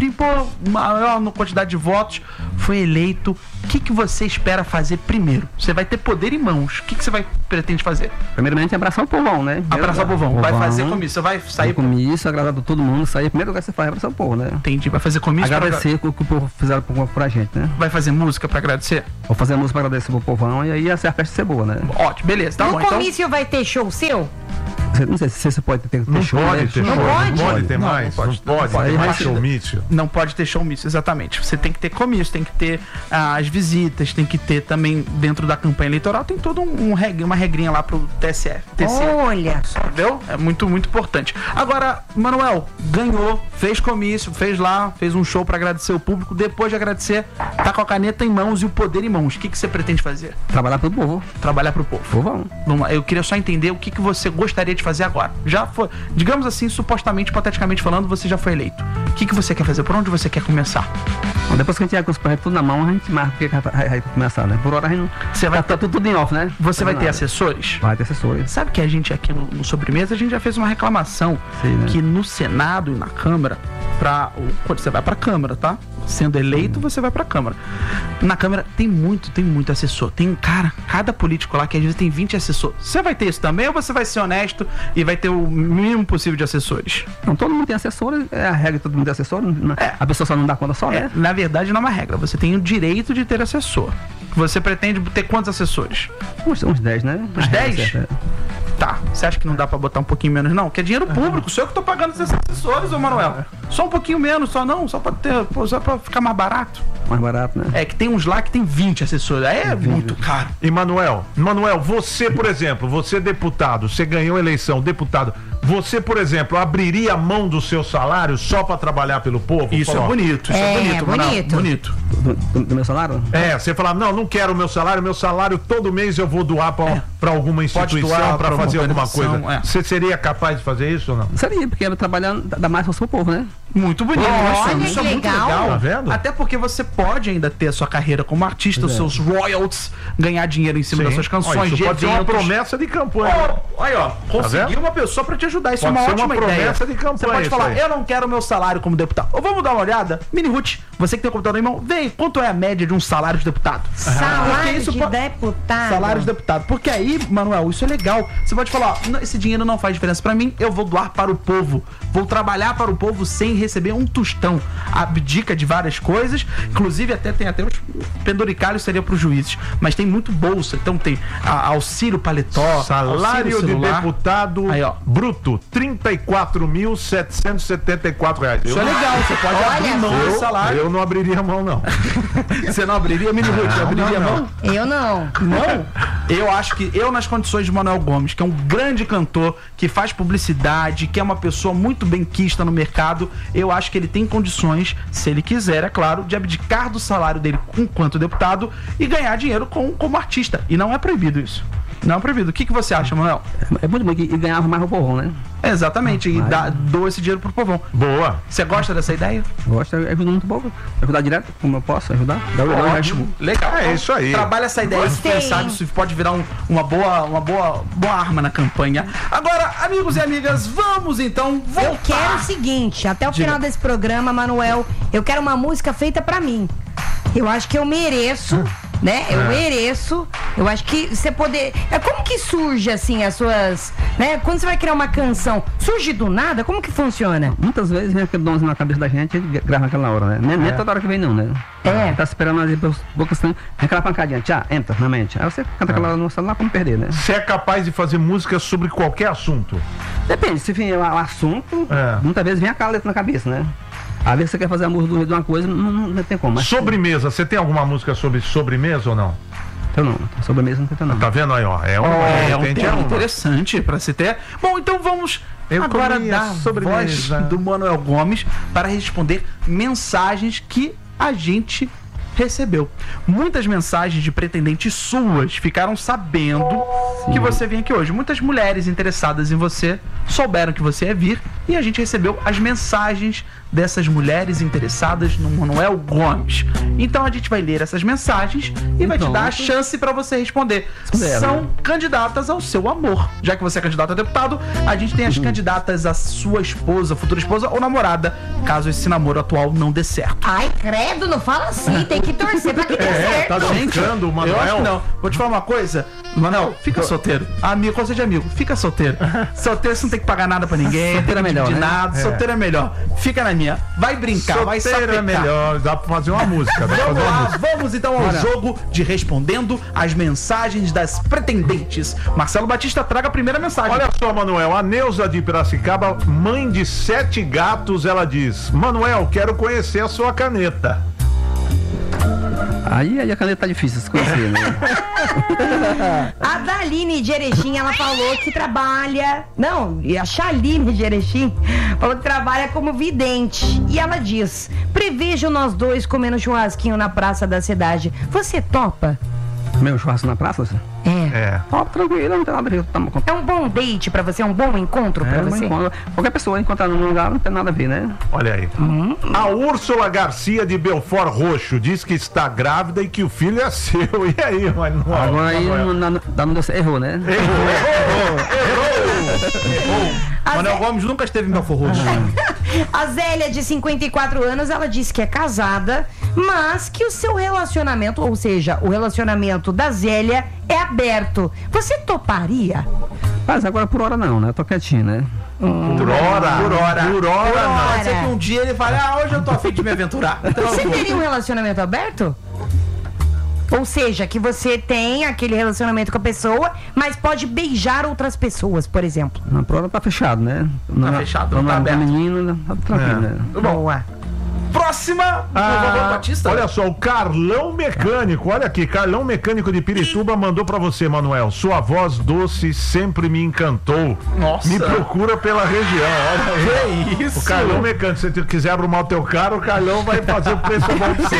Maior quantidade de votos, foi eleito. O que você espera fazer primeiro? Você vai ter poder em mãos. O que você pretende fazer? Primeiramente, abraçar o povão, né? Abraçar o povão. Vai fazer comício. Você vai sair. Comício, agradar todo mundo. Sair. Primeiro lugar que você faz é abraçar o povo, né? Entendi. Vai fazer comício. Agradecer o que o povo fizeram pra gente, né? Vai fazer música pra agradecer? Vou fazer música pra agradecer pro povão e aí a festa ser boa, né? Ótimo, beleza. Tá bom. No comício vai ter show seu? Não sei se você pode ter show. Não pode ter mais. Não pode ter mais showmício. Não pode ter showmício, exatamente. Você tem que ter comício, tem que ter as visitas, tem que ter também dentro da campanha eleitoral, tem toda uma regrinha lá pro TCE. Olha! Entendeu? É muito, muito importante. Agora, Manuel, ganhou, fez comício, fez um show pra agradecer o público. Depois de agradecer, tá com a caneta em mãos e o poder em mãos. O que você pretende fazer? Trabalhar pro povo. Trabalhar pro povo. Povão. Eu queria só entender o que você gostaria de fazer agora. Já foi, digamos assim, supostamente, hipoteticamente falando, você já foi eleito. O que você quer fazer? Por onde você quer começar? Bom, depois que a gente tiver com os projetos tudo na mão, a gente marca o que vai começar, né? Por hora a gente não... Você vai tá tudo em off, né? Você vai ter assessores? Vai ter assessores. Sabe que a gente aqui no Sobremesa, a gente já fez uma reclamação que no Senado e na Câmara quando você vai pra Câmara, tá? Sendo eleito, você vai pra Câmara. Na Câmara tem muito assessor. Tem um cara, cada político lá que às vezes tem 20 assessores. Você vai ter isso também ou você vai ser honesto e vai ter o mínimo possível de assessores? Não, todo mundo tem assessor, é a regra, todo mundo tem assessor. A pessoa só não dá conta só, né? Na verdade, não é uma regra. Você tem o direito de ter assessor. Você pretende ter quantos assessores? Uns 10, né? Uns 10? Tá. Você acha que não dá pra botar um pouquinho menos, não? Que é dinheiro público. Sou eu que tô pagando esses assessores, ô Manuel. Só um pouquinho menos, só pra ter, só pra ficar mais barato. Mais barato, né? É que tem uns lá que tem 20 assessores. Aí é muito caro. E Manuel, você, por exemplo, você é deputado, você ganhou a eleição, deputado. Você, por exemplo, abriria mão do seu salário só pra trabalhar pelo povo? Isso é bonito, Manuel. Bonito. Do meu salário? Você fala, não quero o meu salário todo mês eu vou doar pra alguma instituição, pra fazer alguma coisa. Você seria capaz de fazer isso ou não? Seria, porque trabalhando dá mais força pro povo, né? Muito bonito. Olha, Isso é muito legal. legal. Tá vendo? Até porque você pode ainda ter a sua carreira como artista, os seus royalties, ganhar dinheiro em cima das suas canções, isso pode ser uma promessa de campanha. Aí, ó, conseguir uma pessoa pra te ajudar. Isso Pode é uma ser ótima uma ideia. promessa de campanha, Você pode isso falar, aí. eu não quero o meu salário como deputado. Ou vamos dar uma olhada? Mini Ruth, você que tem o computador em mão, vê aí, quanto é a média de um salário de deputado? Salário Porque de deputado. Salário de deputado. Porque aí, Manuel, isso é legal. Você pode falar, esse dinheiro não faz diferença pra mim, eu vou doar para o povo. Vou trabalhar para o povo sem receber um tostão. Abdica de várias coisas, inclusive tem até os penduricalhos seria para os juízes, mas tem muito bolsa, então tem auxílio paletó, Salário auxílio de celular. deputado Aí, ó. bruto, R$34.774. Isso é legal, você pode abrir mão do salário. Eu não abriria mão, não. Você não abriria, Mini Ruth? Abriria a mão? Eu não. Não? Eu acho que nas condições de Manuel Gomes, que é um grande cantor, que faz publicidade, que é uma pessoa muito benquista no mercado, eu acho que ele tem condições, se ele quiser, é claro, de abdicar do salário dele enquanto deputado e ganhar dinheiro como artista. E não é proibido isso. Não é proibido. O que você acha, Manuel? É muito bom, e ganhava mais o povão, né? Exatamente, e dou esse dinheiro pro povão. Boa. Você gosta dessa ideia? Gosto, ajuda muito pouco. Ajudar direto, como eu posso ajudar. Ótimo, legal. É isso aí. Trabalha essa ideia, Gostei, quem sabe isso pode virar uma boa arma na campanha. Agora, amigos e amigas, vamos então voltar. Eu quero o seguinte, até o final desse programa, Manuel, eu quero uma música feita pra mim. Eu acho que eu mereço, né? Eu mereço. Eu acho que você poder... Como que surge, assim, as suas... né? Quando você vai criar uma canção, surge do nada? Como que funciona? Muitas vezes vem aquele donzinho na cabeça da gente e grava naquela hora, né? Nem toda hora que vem, não, né? Tá esperando ali pelos poucos vem aquela pancadinha, entra na mente. Aí você canta aquela hora no celular pra não perder, né? Você é capaz de fazer música sobre qualquer assunto? Depende, se vier o assunto, muitas vezes vem aquela letra na cabeça, né? Às vezes você quer fazer a música de uma coisa, não tem como. Mas Sobremesa, você tem alguma música sobre sobremesa ou não? Eu não, sobremesa não tem não. Tá vendo aí, ó? É um tema interessante pra se ter. Bom, então vamos agora dar voz do Manuel Gomes para responder mensagens que a gente recebeu. Muitas mensagens de pretendentes suas ficaram sabendo que você vinha aqui hoje. Muitas mulheres interessadas em você souberam que você ia vir e a gente recebeu as mensagens dessas mulheres interessadas no Manuel Gomes. Então a gente vai ler essas mensagens e vai te dar a chance para você responder. São candidatas ao seu amor. Já que você é candidato a deputado, a gente tem as candidatas à sua esposa, futura esposa ou namorada, caso esse namoro atual não dê certo. Ai, credo, não fala assim, tem que torcer pra que dê certo. Tá brincando, o Manuel? Eu acho que não. Vou te falar uma coisa, Manuel, fica solteiro. Amigo, conselho de amigo, fica solteiro. Solteiro você não tem que pagar nada pra ninguém, solteiro é melhor, de né? nada, solteiro é melhor. Fica na minha, vai brincar, vai sapecar. Solteiro é melhor, dá pra fazer uma música. Vamos lá, vamos então ao jogo de respondendo as mensagens das pretendentes. Marcelo Batista, traga a primeira mensagem. Olha só, Manuel, a Neuza de Piracicaba, mãe de 7 gatos, ela diz: Manuel, quero conhecer a sua caneta. Aí a caneta tá difícil de se conhecer, né? A Daline de Erechim, ela falou que trabalha... Não, e a Chaline de Erechim falou que trabalha como vidente. E ela diz: prevejo nós dois comendo churrasquinho na praça da cidade. Você topa? Meu churrasco na praça? Top, tranquilo, não tem nada a ver. É um bom date pra você? É um bom encontro pra você? Qualquer pessoa encontrar num lugar não tem nada a ver, né? Olha aí. A Úrsula Garcia de Belfort Roxo diz que está grávida e que o filho é seu. E aí, Manuel? Agora aí não deu certo. Errou, né? Errou. Manuel Gomes nunca esteve em Belfort Roxo. A Zélia, de 54 anos, ela disse que é casada, mas que o seu relacionamento, ou seja, o relacionamento da Zélia é aberto. Você toparia? Mas agora por hora não, né? Tô quietinho, né? Por hora não. Pode ser que um dia ele fale, hoje eu tô a fim de me aventurar. Então, Você teria um relacionamento aberto? Ou seja, que você tem aquele relacionamento com a pessoa, mas pode beijar outras pessoas, por exemplo. Não, por hora tá fechado, né? Tá fechado, não tá aberto. Menino, tá tranquilo, né? Boa. Próxima, Batista. Olha só, o Carlão Mecânico, olha aqui, Carlão Mecânico de Pirituba mandou pra você, Manuel. Sua voz doce sempre me encantou. Nossa. Me procura pela região, olha aí. Que isso? O Carlão Mecânico, se você quiser arrumar o teu carro, o Carlão vai fazer o preço bom de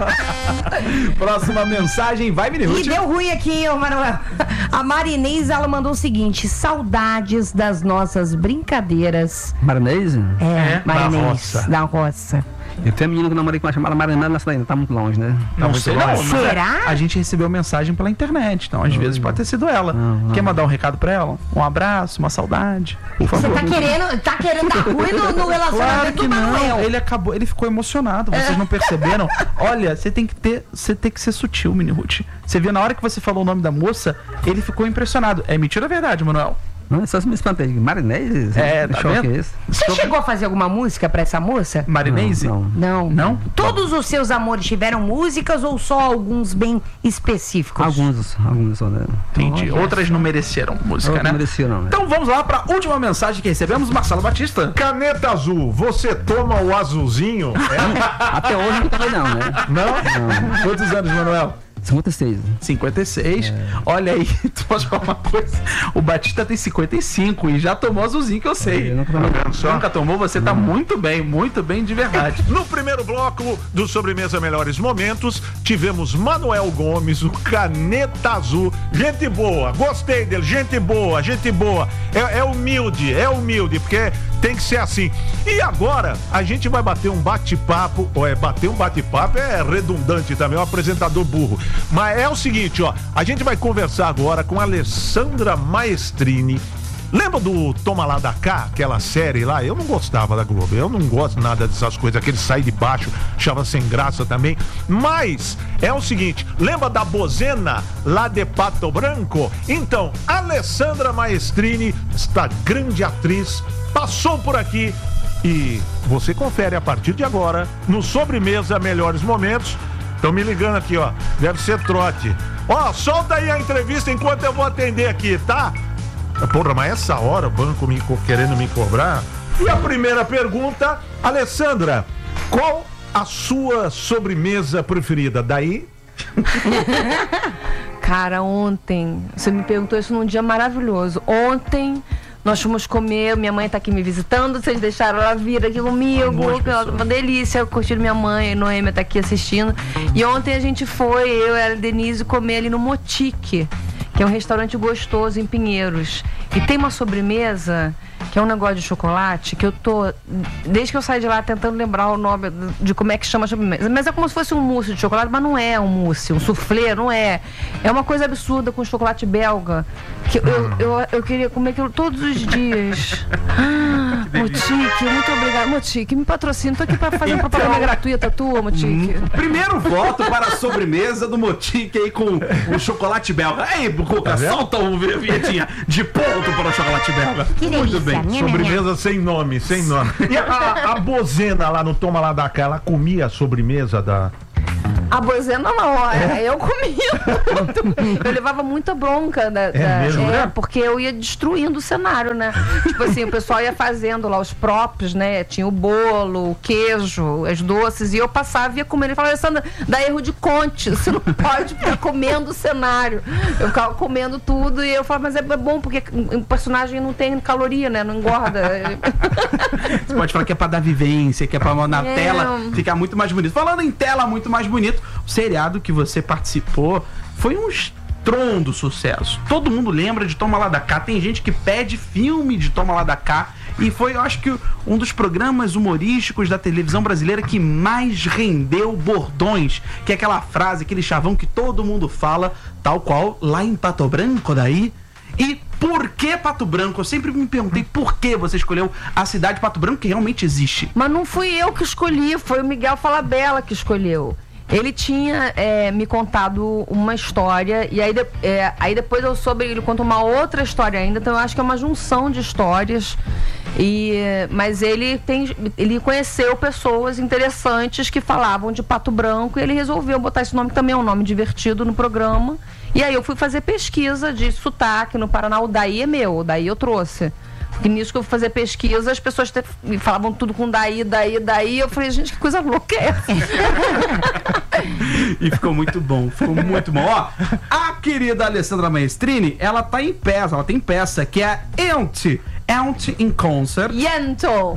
você. Próxima mensagem, vai, Mini E Ruth. deu ruim aqui, ô Manuel. A Marinês, ela mandou o seguinte: saudades das nossas brincadeiras. Marinês? Marinês, roça. da roça. Eu tenho um menino que eu namorei com uma chamada Marinês nessa daí, tá muito longe, né? Não sei não, mas Será? a gente recebeu mensagem pela internet, então às vezes pode ter sido ela. Quer mandar um recado pra ela? Um abraço, uma saudade, por Você favor. tá querendo dar ruim no relacionamento Claro que do Manuel. não, ele ficou emocionado, vocês não perceberam? Olha, você tem que ser sutil, Mini Ruth. Você viu na hora que você falou o nome da moça, ele ficou impressionado. É mentira ou verdade, Manuel? Não, só se me espantei. Marinês? Tá choque vendo? é esse? Você chegou a fazer alguma música pra essa moça? Marinês? Não. Não. Todos os seus amores tiveram músicas ou só alguns bem específicos? Alguns só, né? Entendi. Outras não mereceram música, Outras né? não mereceram, né? Então vamos lá pra última mensagem que recebemos, Marcelo Batista. Caneta azul, você toma o azulzinho? Até hoje não tomei não, né? Não? Quantos anos, Manuel? 56. 56. Olha aí, tu pode falar uma coisa. O Batista tem 55 e já tomou azulzinho, que eu sei. Eu nunca tomei. Nunca tomou? Você tá muito bem de verdade. No primeiro bloco do Sobremesa Melhores Momentos, tivemos Manuel Gomes, o Caneta Azul. Gente boa, gostei dele, gente boa. É humilde, porque tem que ser assim. E agora, a gente vai bater um bate-papo. Bater um bate-papo é redundante também, é um apresentador burro. Mas é o seguinte, a gente vai conversar agora com a Alessandra Maestrini. Lembra do Toma Lá da Cá, aquela série lá? Eu não gostava da Globo, eu não gosto nada dessas coisas, aquele sai de baixo, achava sem graça também. Mas é o seguinte, lembra da Bozena lá de Pato Branco? Então, Alessandra Maestrini, esta grande atriz, passou por aqui e você confere a partir de agora no Sobremesa Melhores Momentos. Estão me ligando aqui, deve ser trote. Solta aí a entrevista enquanto eu vou atender aqui, tá? Porra, mas essa hora o banco querendo me cobrar. E a primeira pergunta, Alessandra, qual a sua sobremesa preferida? Daí? Cara, ontem, você me perguntou isso num dia maravilhoso. Ontem nós fomos comer, minha mãe tá aqui me visitando, vocês deixaram ela vir aqui comigo, uma delícia, curtindo minha mãe, Noêmia tá aqui assistindo. E ontem a gente foi, eu e a Denise, comer ali no Motique, que é um restaurante gostoso em Pinheiros. E tem uma sobremesa, que é um negócio de chocolate, que eu tô, desde que eu saí de lá, tentando lembrar o nome de como é que chama a sobremesa. Mas é como se fosse um mousse de chocolate, mas não é um mousse, um soufflé, não é. É uma coisa absurda com chocolate belga, que eu queria comer aquilo todos os dias. Motique, muito obrigada. Motique, me patrocina, tô aqui pra fazer uma propaganda gratuita tua, Motique. Primeiro voto para a sobremesa do Motique aí com o chocolate belga. Ei, Cuca, solta o vinhetinha de ponto para o chocolate belga. Muito bem, sobremesa sem nome. E a Bozena lá no Toma Lá da Cá, ela comia a sobremesa da... A Bozena não, eu comia muito. Eu levava muita bronca mesmo, né? porque eu ia destruindo o cenário, né? Tipo assim, o pessoal ia fazendo lá os props, né? Tinha o bolo, o queijo, as doces, e eu passava e ia comendo. Ele falava, Alessandra, dá erro de conte, você não pode ficar comendo o cenário. Eu ficava comendo tudo e eu falava, mas é bom, porque o personagem não tem caloria, né? Não engorda. Você pode falar que é pra dar vivência, que é pra na tela ficar muito mais bonito. Falando em tela muito mais bonito, o seriado que você participou foi um estrondo sucesso. Todo mundo lembra de Toma Lá da Cá. Tem gente que pede filme de Toma Lá da Cá. E foi, eu acho que, um dos programas humorísticos da televisão brasileira que mais rendeu bordões. Que é aquela frase, aquele chavão que todo mundo fala, tal qual lá em Pato Branco daí. E por que Pato Branco? Eu sempre me perguntei por que você escolheu a cidade de Pato Branco, que realmente existe. Mas não fui eu que escolhi, foi o Miguel Falabella que escolheu. Ele tinha me contado uma história, e aí depois eu soube, ele conta uma outra história ainda, então eu acho que é uma junção de histórias. Mas ele conheceu pessoas interessantes que falavam de Pato Branco, e ele resolveu botar esse nome, que também é um nome divertido, no programa. E aí eu fui fazer pesquisa de sotaque no Paraná. O daí é meu, o daí eu trouxe. Porque nisso que eu fui fazer pesquisa, as pessoas me falavam tudo com daí. Eu falei, gente, que coisa louca é essa? E ficou muito bom, Ó, a querida Alessandra Maestrini, ela tem peça que é Ent in Concert. Yentl.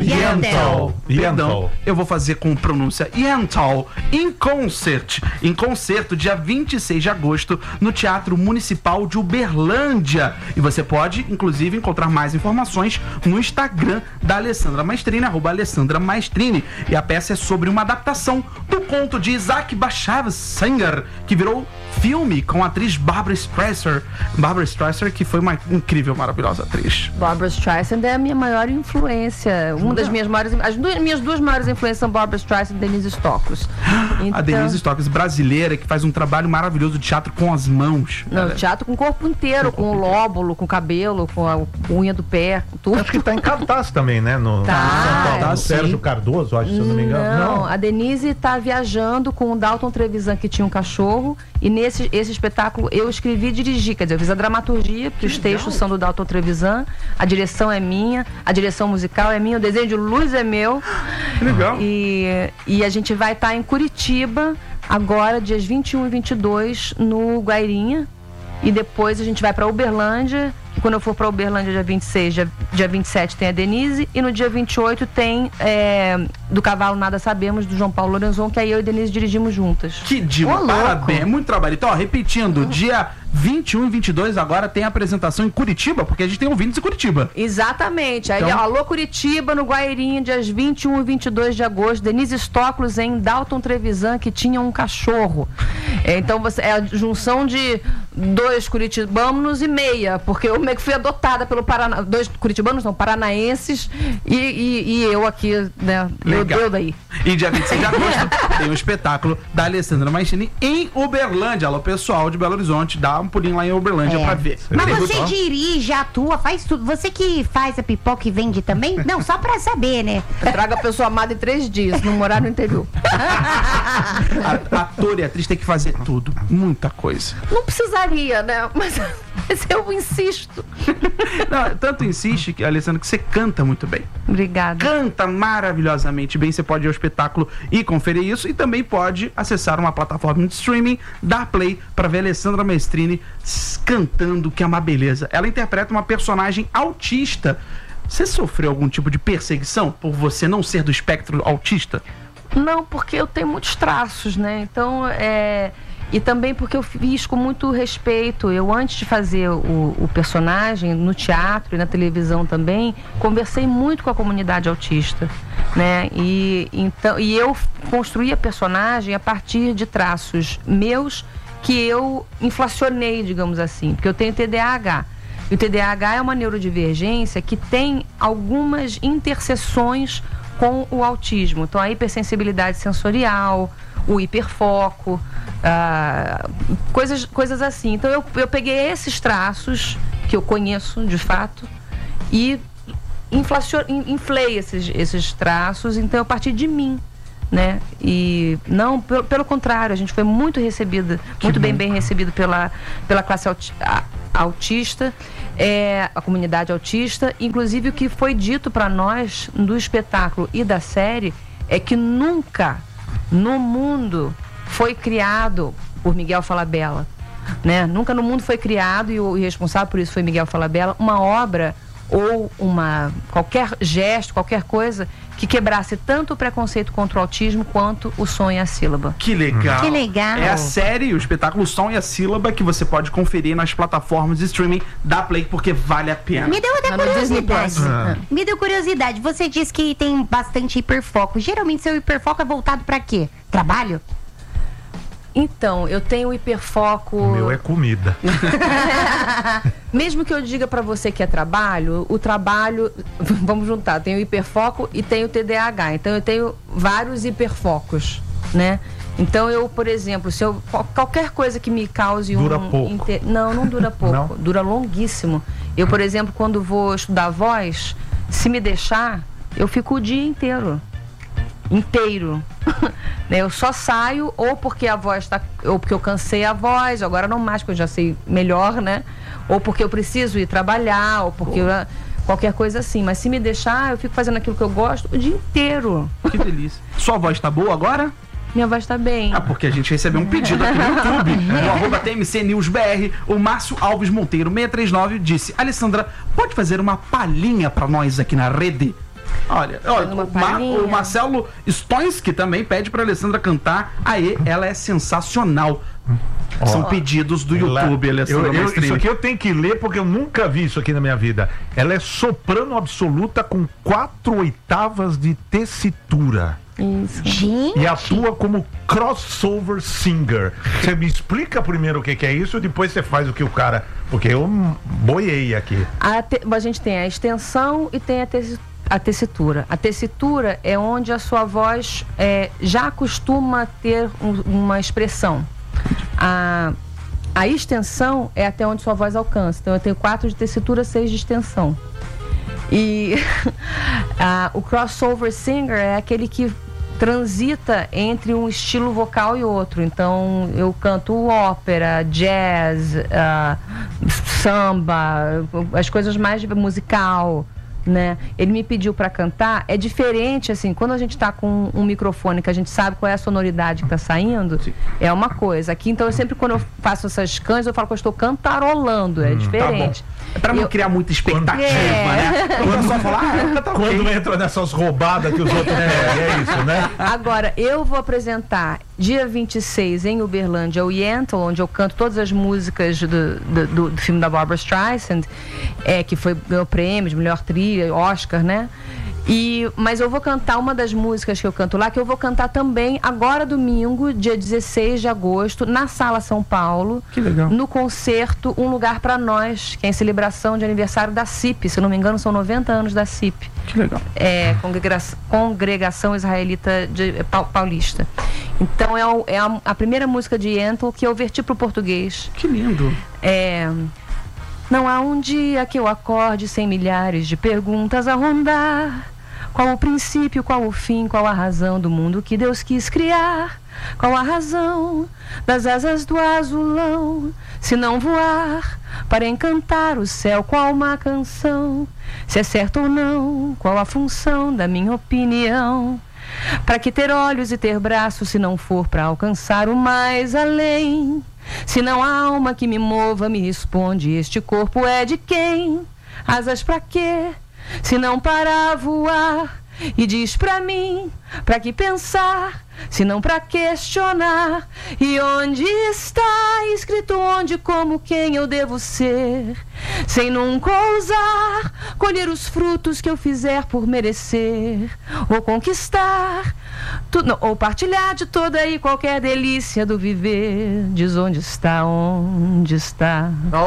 Perdão, eu vou fazer com pronúncia Yentl in Concert. Em concerto, dia 26 de agosto, no Teatro Municipal de Uberlândia. E você pode, inclusive, encontrar mais informações no Instagram da Alessandra Maestrini, @AlessandraMaestrini. E a peça é sobre uma adaptação do conto de Isaac Bashevis Singer, que virou filme com a atriz Barbra Streisand, que foi uma incrível, maravilhosa atriz. Barbra Streisand é a minha maior influência. As minhas duas maiores influências são Barbra Streisand e Denise Stoklos. A Denise Stoklos, brasileira, que faz um trabalho maravilhoso de teatro com as mãos. Não, teatro com o corpo inteiro, com o lóbulo, com o cabelo, com a unha do pé, tudo. Acho que tá em cartaz também, né? No Sérgio Cardoso, acho, se eu não me engano. Não, a Denise tá viajando com o Dalton Trevisan, que tinha um cachorro, e esse espetáculo eu escrevi e dirigi, quer dizer, eu fiz a dramaturgia, porque os textos são do Dalton Trevisan, a direção é minha, a direção musical é minha, o desenho de luz é meu. Legal. E a gente vai estar em Curitiba agora, dias 21 e 22, no Guairinha, e depois a gente vai para Uberlândia. E quando eu for para Uberlândia, dia 26, dia 27 tem a Denise, e no dia 28 tem Do Cavalo Nada Sabemos, do João Paulo Lorenzon, que aí eu e Denise dirigimos juntas. Que demais, parabéns, muito trabalho. Então, ó, repetindo, dia 21 e 22 agora tem a apresentação em Curitiba, porque a gente tem ouvintes em Curitiba. Exatamente. Aí, alô Curitiba, no Guairinha, dias 21 e 22 de agosto, Denise Stoklos em Dalton Trevisan, que tinha um cachorro. Então, é a junção de 2 curitibanos e meia, porque eu meio que fui adotada pelo Paraná, 2 curitibanos, não, paranaenses, e eu aqui, né, eu daí. E dia 26 de agosto tem o espetáculo da Alessandra Maestrini em Uberlândia. Alô, pessoal de Belo Horizonte, dá um pulinho lá em Uberlândia pra ver. Mas você dirige, atua, faz tudo. Você que faz a pipoca e vende também? Não, só pra saber, né? Eu trago a pessoa amada em 3 dias, não morar no interior. Ator e atriz tem que fazer tudo, muita coisa. Não precisaria, né? Mas eu insisto. Não, tanto insiste, Alessandra, que você canta muito bem. Obrigada. Canta maravilhosamente bem. Você pode ir ao espetáculo e conferir isso, e também pode acessar uma plataforma de streaming, dar play pra ver a Alessandra Maestrini cantando, que é uma beleza. Ela interpreta uma personagem autista. Você sofreu algum tipo de perseguição por você não ser do espectro autista? Não, porque eu tenho muitos traços, né? Então, e também porque eu fiz com muito respeito. Eu, antes de fazer o personagem, no teatro e na televisão também, conversei muito com a comunidade autista, né? E eu construí a personagem a partir de traços meus que eu inflacionei, digamos assim, porque eu tenho TDAH. E o TDAH é uma neurodivergência que tem algumas interseções com o autismo. Então, a hipersensibilidade sensorial, o hiperfoco, coisas assim. Então, eu peguei esses traços que eu conheço, de fato, e inflei esses traços. Então, eu parti de mim, né? E não, pelo contrário, a gente foi muito recebida, muito bem recebido pela classe autista, a comunidade autista. Inclusive, o que foi dito para nós do espetáculo e da série é que nunca no mundo foi criado por Miguel Falabella, né? Nunca no mundo foi criado, e o responsável por isso foi Miguel Falabella, uma obra ou qualquer gesto, qualquer coisa que quebrasse tanto o preconceito contra o autismo quanto o som e a sílaba. Que legal. Que legal. É a série, o espetáculo Som e a Sílaba, que você pode conferir nas plataformas de streaming da Play, porque vale a pena. Me deu outra curiosidade. Me deu curiosidade. Você disse que tem bastante hiperfoco. Geralmente seu hiperfoco é voltado pra quê? Trabalho? Então, eu tenho hiperfoco... O meu é comida. Mesmo que eu diga pra você que é trabalho, o trabalho... Vamos juntar, tenho hiperfoco e tenho TDAH. Então, eu tenho vários hiperfocos, né? Então, eu, por exemplo, se eu... Qualquer coisa que me cause Dura pouco. Não dura pouco. Não? Dura longuíssimo. Eu, por exemplo, quando vou estudar voz, se me deixar, eu fico o dia inteiro. Eu só saio ou porque a voz tá, ou porque eu cansei a voz, agora não mais, porque eu já sei melhor, né? Ou porque eu preciso ir trabalhar, ou porque qualquer coisa assim. Mas se me deixar, eu fico fazendo aquilo que eu gosto o dia inteiro. Que delícia. Sua voz tá boa agora? Minha voz tá bem. Ah, porque a gente recebeu um pedido aqui no YouTube, no @TMCNewsBR, o Márcio Alves Monteiro 639 disse: Alessandra, pode fazer uma palhinha pra nós aqui na rede? Olha, o Marcelo Stoinski também pede pra Alessandra cantar. Aê, ela é sensacional. São pedidos do YouTube, Alessandra. Isso aqui eu tenho que ler porque eu nunca vi isso aqui na minha vida. Ela é soprano absoluta com 4/8 de tessitura. Isso. Gente. E atua como crossover singer. Você me explica primeiro o que é isso e depois você faz o que o cara... Porque eu boiei aqui. A gente tem a extensão e tem a tessitura. A tessitura é onde a sua voz já costuma ter uma expressão. A extensão é até onde sua voz alcança. Então eu tenho 4 de tessitura, 6 de extensão. E o crossover singer é aquele que transita entre um estilo vocal e outro. Então eu canto ópera, jazz, samba, as coisas mais musical, né? Ele me pediu para cantar. É diferente, assim, quando a gente tá com um microfone que a gente sabe qual é a sonoridade que tá saindo, é uma coisa. Aqui, então, quando eu faço essas canções, eu falo que eu estou cantarolando, é diferente. Tá bom. É pra não criar muita expectativa, né? Quando só falar, quando entra nessas roubadas que os outros querem, é isso, né? Agora, eu vou apresentar dia 26 em Uberlândia o Yentl, onde eu canto todas as músicas do filme da Barbra Streisand, que ganhou prêmios de melhor trilha, Oscar, né? Mas eu vou cantar uma das músicas que eu canto lá, que eu vou cantar também agora domingo, dia 16 de agosto, na Sala São Paulo. Que legal. No concerto Um Lugar Pra Nós, que é em celebração de aniversário da CIP. Se eu não me engano, são 90 anos da CIP. Que legal. Congregação Israelita Paulista. Então é a primeira música de Yentl que eu verti pro português. Que lindo. Não há um dia que eu acorde sem milhares de perguntas a rondar. Qual o princípio, qual o fim, qual a razão do mundo que Deus quis criar? Qual a razão das asas do azulão, se não voar para encantar o céu, qual uma canção? Se é certo ou não, qual a função da minha opinião? Para que ter olhos e ter braços, se não for para alcançar o mais além? Se não há alma que me mova, me responde, este corpo é de quem? Asas pra quê? Se não para voar? E diz pra mim, pra que pensar? Se não pra questionar? E onde está escrito onde, como, quem eu devo ser? Sem nunca ousar colher os frutos que eu fizer por merecer, ou conquistar tudo, ou partilhar de toda e qualquer delícia do viver. Diz onde está, onde está.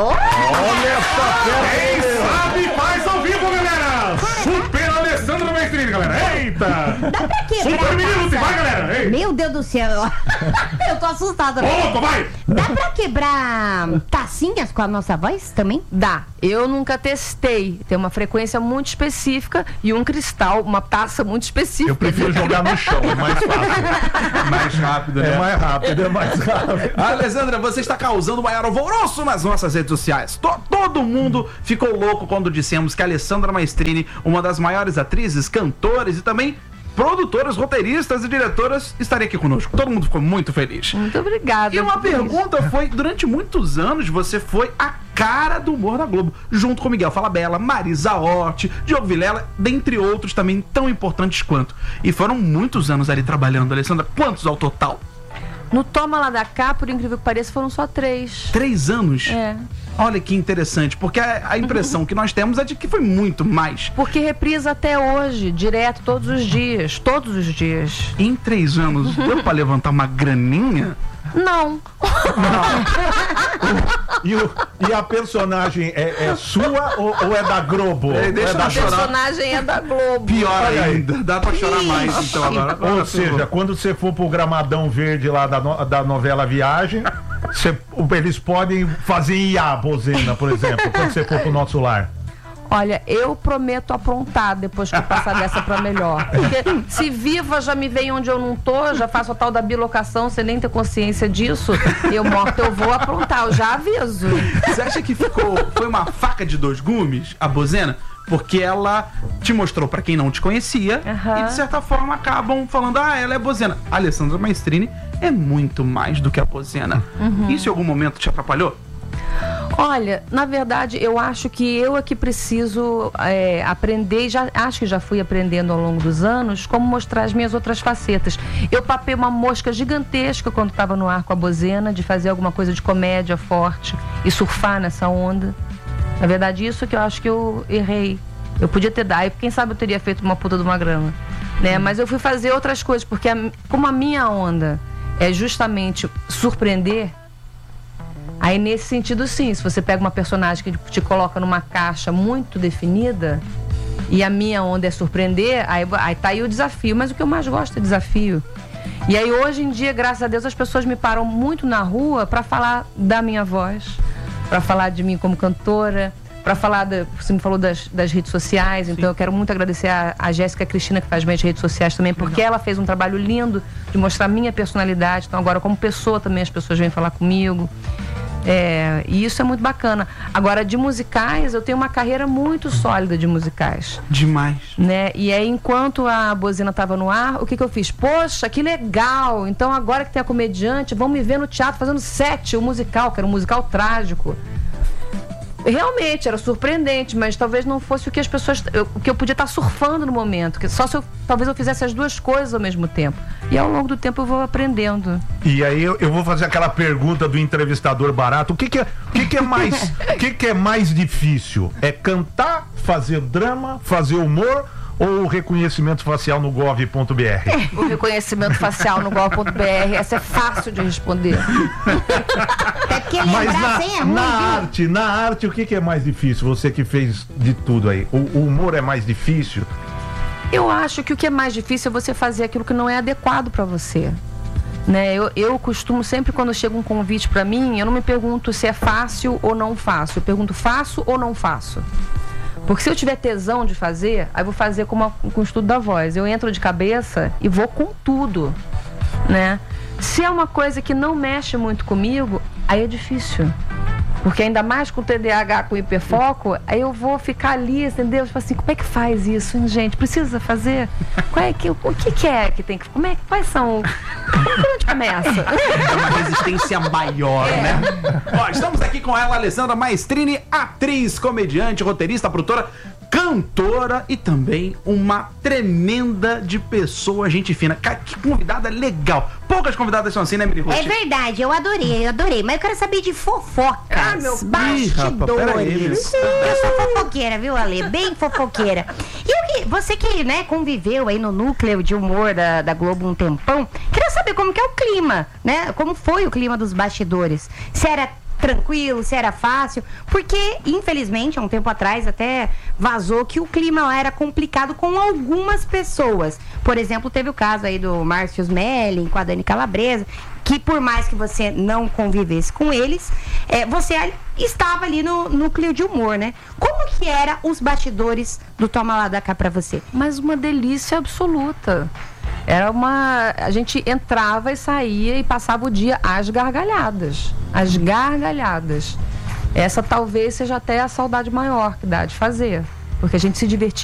Olha essa festa! Quem sabe faz ao vivo, galera! Super Alessandra Maestrini, galera! Eita! Dá pra quebrar. Super menino, se vai, galera! Ei. Meu Deus do céu! Eu tô assustada. Opa, vai! Dá pra quebrar tacinhas com a nossa voz também? Dá. Eu nunca testei. Tem uma frequência muito específica e um cristal, uma taça muito específica. Eu prefiro jogar no chão, é mais fácil. Mais rápido, né? É mais rápido. Alessandra, você está causando o maior alvoroço nas nossas redes sociais. Todo mundo ficou louco quando dissemos que a Alessandra Maestrini, uma das maiores atrizes, cantoras e também produtoras, roteiristas e diretoras, estaria aqui conosco. Todo mundo ficou muito feliz. Muito obrigada. E uma pergunta foi, durante muitos anos, você foi a cara do humor da Globo, junto com Miguel Falabella, Marisa Hort, Diogo Vilela, dentre outros também tão importantes quanto. E foram muitos anos ali trabalhando, Alessandra. Quantos ao total? No Toma Lá da Cá, por incrível que pareça, foram só 3. 3 anos? É. Olha que interessante, porque a impressão que nós temos é de que foi muito mais. Porque reprisa até hoje, direto, todos os dias. Todos os dias. Em 3 anos, deu pra levantar uma graninha? Não. E a personagem é sua ou é da Globo? A personagem é da Globo. Pior ainda, dá pra chorar mais então agora. Ou seja, quando você for pro Gramadão Verde lá da novela Viagem, eles podem fazer IA, Bozena, por exemplo, quando você for pro Nosso Lar. Olha, eu prometo aprontar depois que eu passar dessa pra melhor. Porque se viva já me veio onde eu não tô, já faço a tal da bilocação sem nem ter consciência disso, eu morto eu vou aprontar, eu já aviso. Você acha que foi uma faca de dois gumes, a Bozena? Porque ela te mostrou pra quem não te conhecia e de certa forma acabam falando, ela é Bozena. A Alessandra Maestrini é muito mais do que a Bozena. Isso em algum momento te atrapalhou? Olha, na verdade, eu acho que eu é que preciso aprender, acho que já fui aprendendo ao longo dos anos, como mostrar as minhas outras facetas. Eu papei uma mosca gigantesca quando estava no ar com a Bozena, de fazer alguma coisa de comédia forte e surfar nessa onda. Na verdade, isso que eu acho que eu errei. Eu podia ter dado, quem sabe eu teria feito uma puta de uma grama, né? Mas eu fui fazer outras coisas, porque como a minha onda é justamente surpreender, aí nesse sentido sim, se você pega uma personagem que te coloca numa caixa muito definida e a minha onda é surpreender, aí tá aí o desafio, mas o que eu mais gosto é desafio. E aí hoje em dia, graças a Deus, as pessoas me param muito na rua para falar da minha voz, para falar de mim como cantora, para falar, você me falou das redes sociais, então eu quero muito agradecer a Jéssica Cristina, que faz minhas redes sociais também, porque ela fez um trabalho lindo de mostrar a minha personalidade, então agora como pessoa também as pessoas vêm falar comigo. E isso é muito bacana. Agora, de musicais, eu tenho uma carreira muito sólida de musicais. Demais. Né? E aí, enquanto a Bozena estava no ar, o que eu fiz? Poxa, que legal! Então, agora que tem a comediante, vão me ver no teatro fazendo o musical, que era um musical trágico. Realmente, era surpreendente, mas talvez não fosse o que as pessoas... o que eu podia estar surfando no momento. Só se talvez eu fizesse as duas coisas ao mesmo tempo. E ao longo do tempo eu vou aprendendo. E aí eu vou fazer aquela pergunta do entrevistador barato. O que é mais difícil? É cantar, fazer drama, fazer humor ou o reconhecimento facial no gov.br? O reconhecimento facial no gov.br, essa é fácil de responder. Mas na arte, o que é mais difícil? Você que fez de tudo aí. O humor é mais difícil? Eu acho que o que é mais difícil é você fazer aquilo que não é adequado para você. Né? Eu costumo sempre, quando chega um convite para mim, eu não me pergunto se é fácil ou não faço. Eu pergunto, faço ou não faço? Porque se eu tiver tesão de fazer, aí eu vou fazer com o estudo da voz. Eu entro de cabeça e vou com tudo, né? Se é uma coisa que não mexe muito comigo, aí é difícil. Porque ainda mais com TDAH, com hiperfoco, aí eu vou ficar ali, entendeu? Tipo assim, como é que faz isso, hein, gente? Precisa fazer? O que é que tem que... Quais são... Como que a gente começa? É uma resistência maior, né? Ó, estamos aqui com ela, Alessandra Maestrini, atriz, comediante, roteirista, produtora, cantora e também uma tremenda de pessoa, gente fina. Cara, que convidada legal. Poucas convidadas são assim, né, Miri Ruth? É verdade, eu adorei. Mas eu quero saber de fofocas, bastidores. Eu sou fofoqueira, viu, Ale? Bem fofoqueira. E você que, né, conviveu aí no núcleo de humor da Globo um tempão, queria saber como que é o clima, né? Como foi o clima dos bastidores? Se era tranquilo, se era fácil, porque infelizmente há um tempo atrás até vazou que o clima lá era complicado com algumas pessoas. Por exemplo, teve o caso aí do Márcio Smelling com a Dani Calabresa, que por mais que você não convivesse com eles, você estava ali no núcleo de humor, né? Como que era os bastidores do Toma Lá da Cá pra você? Mas uma delícia absoluta. A gente entrava e saía e passava o dia às gargalhadas. Às gargalhadas. Essa talvez seja até a saudade maior que dá de fazer. Porque a gente se divertia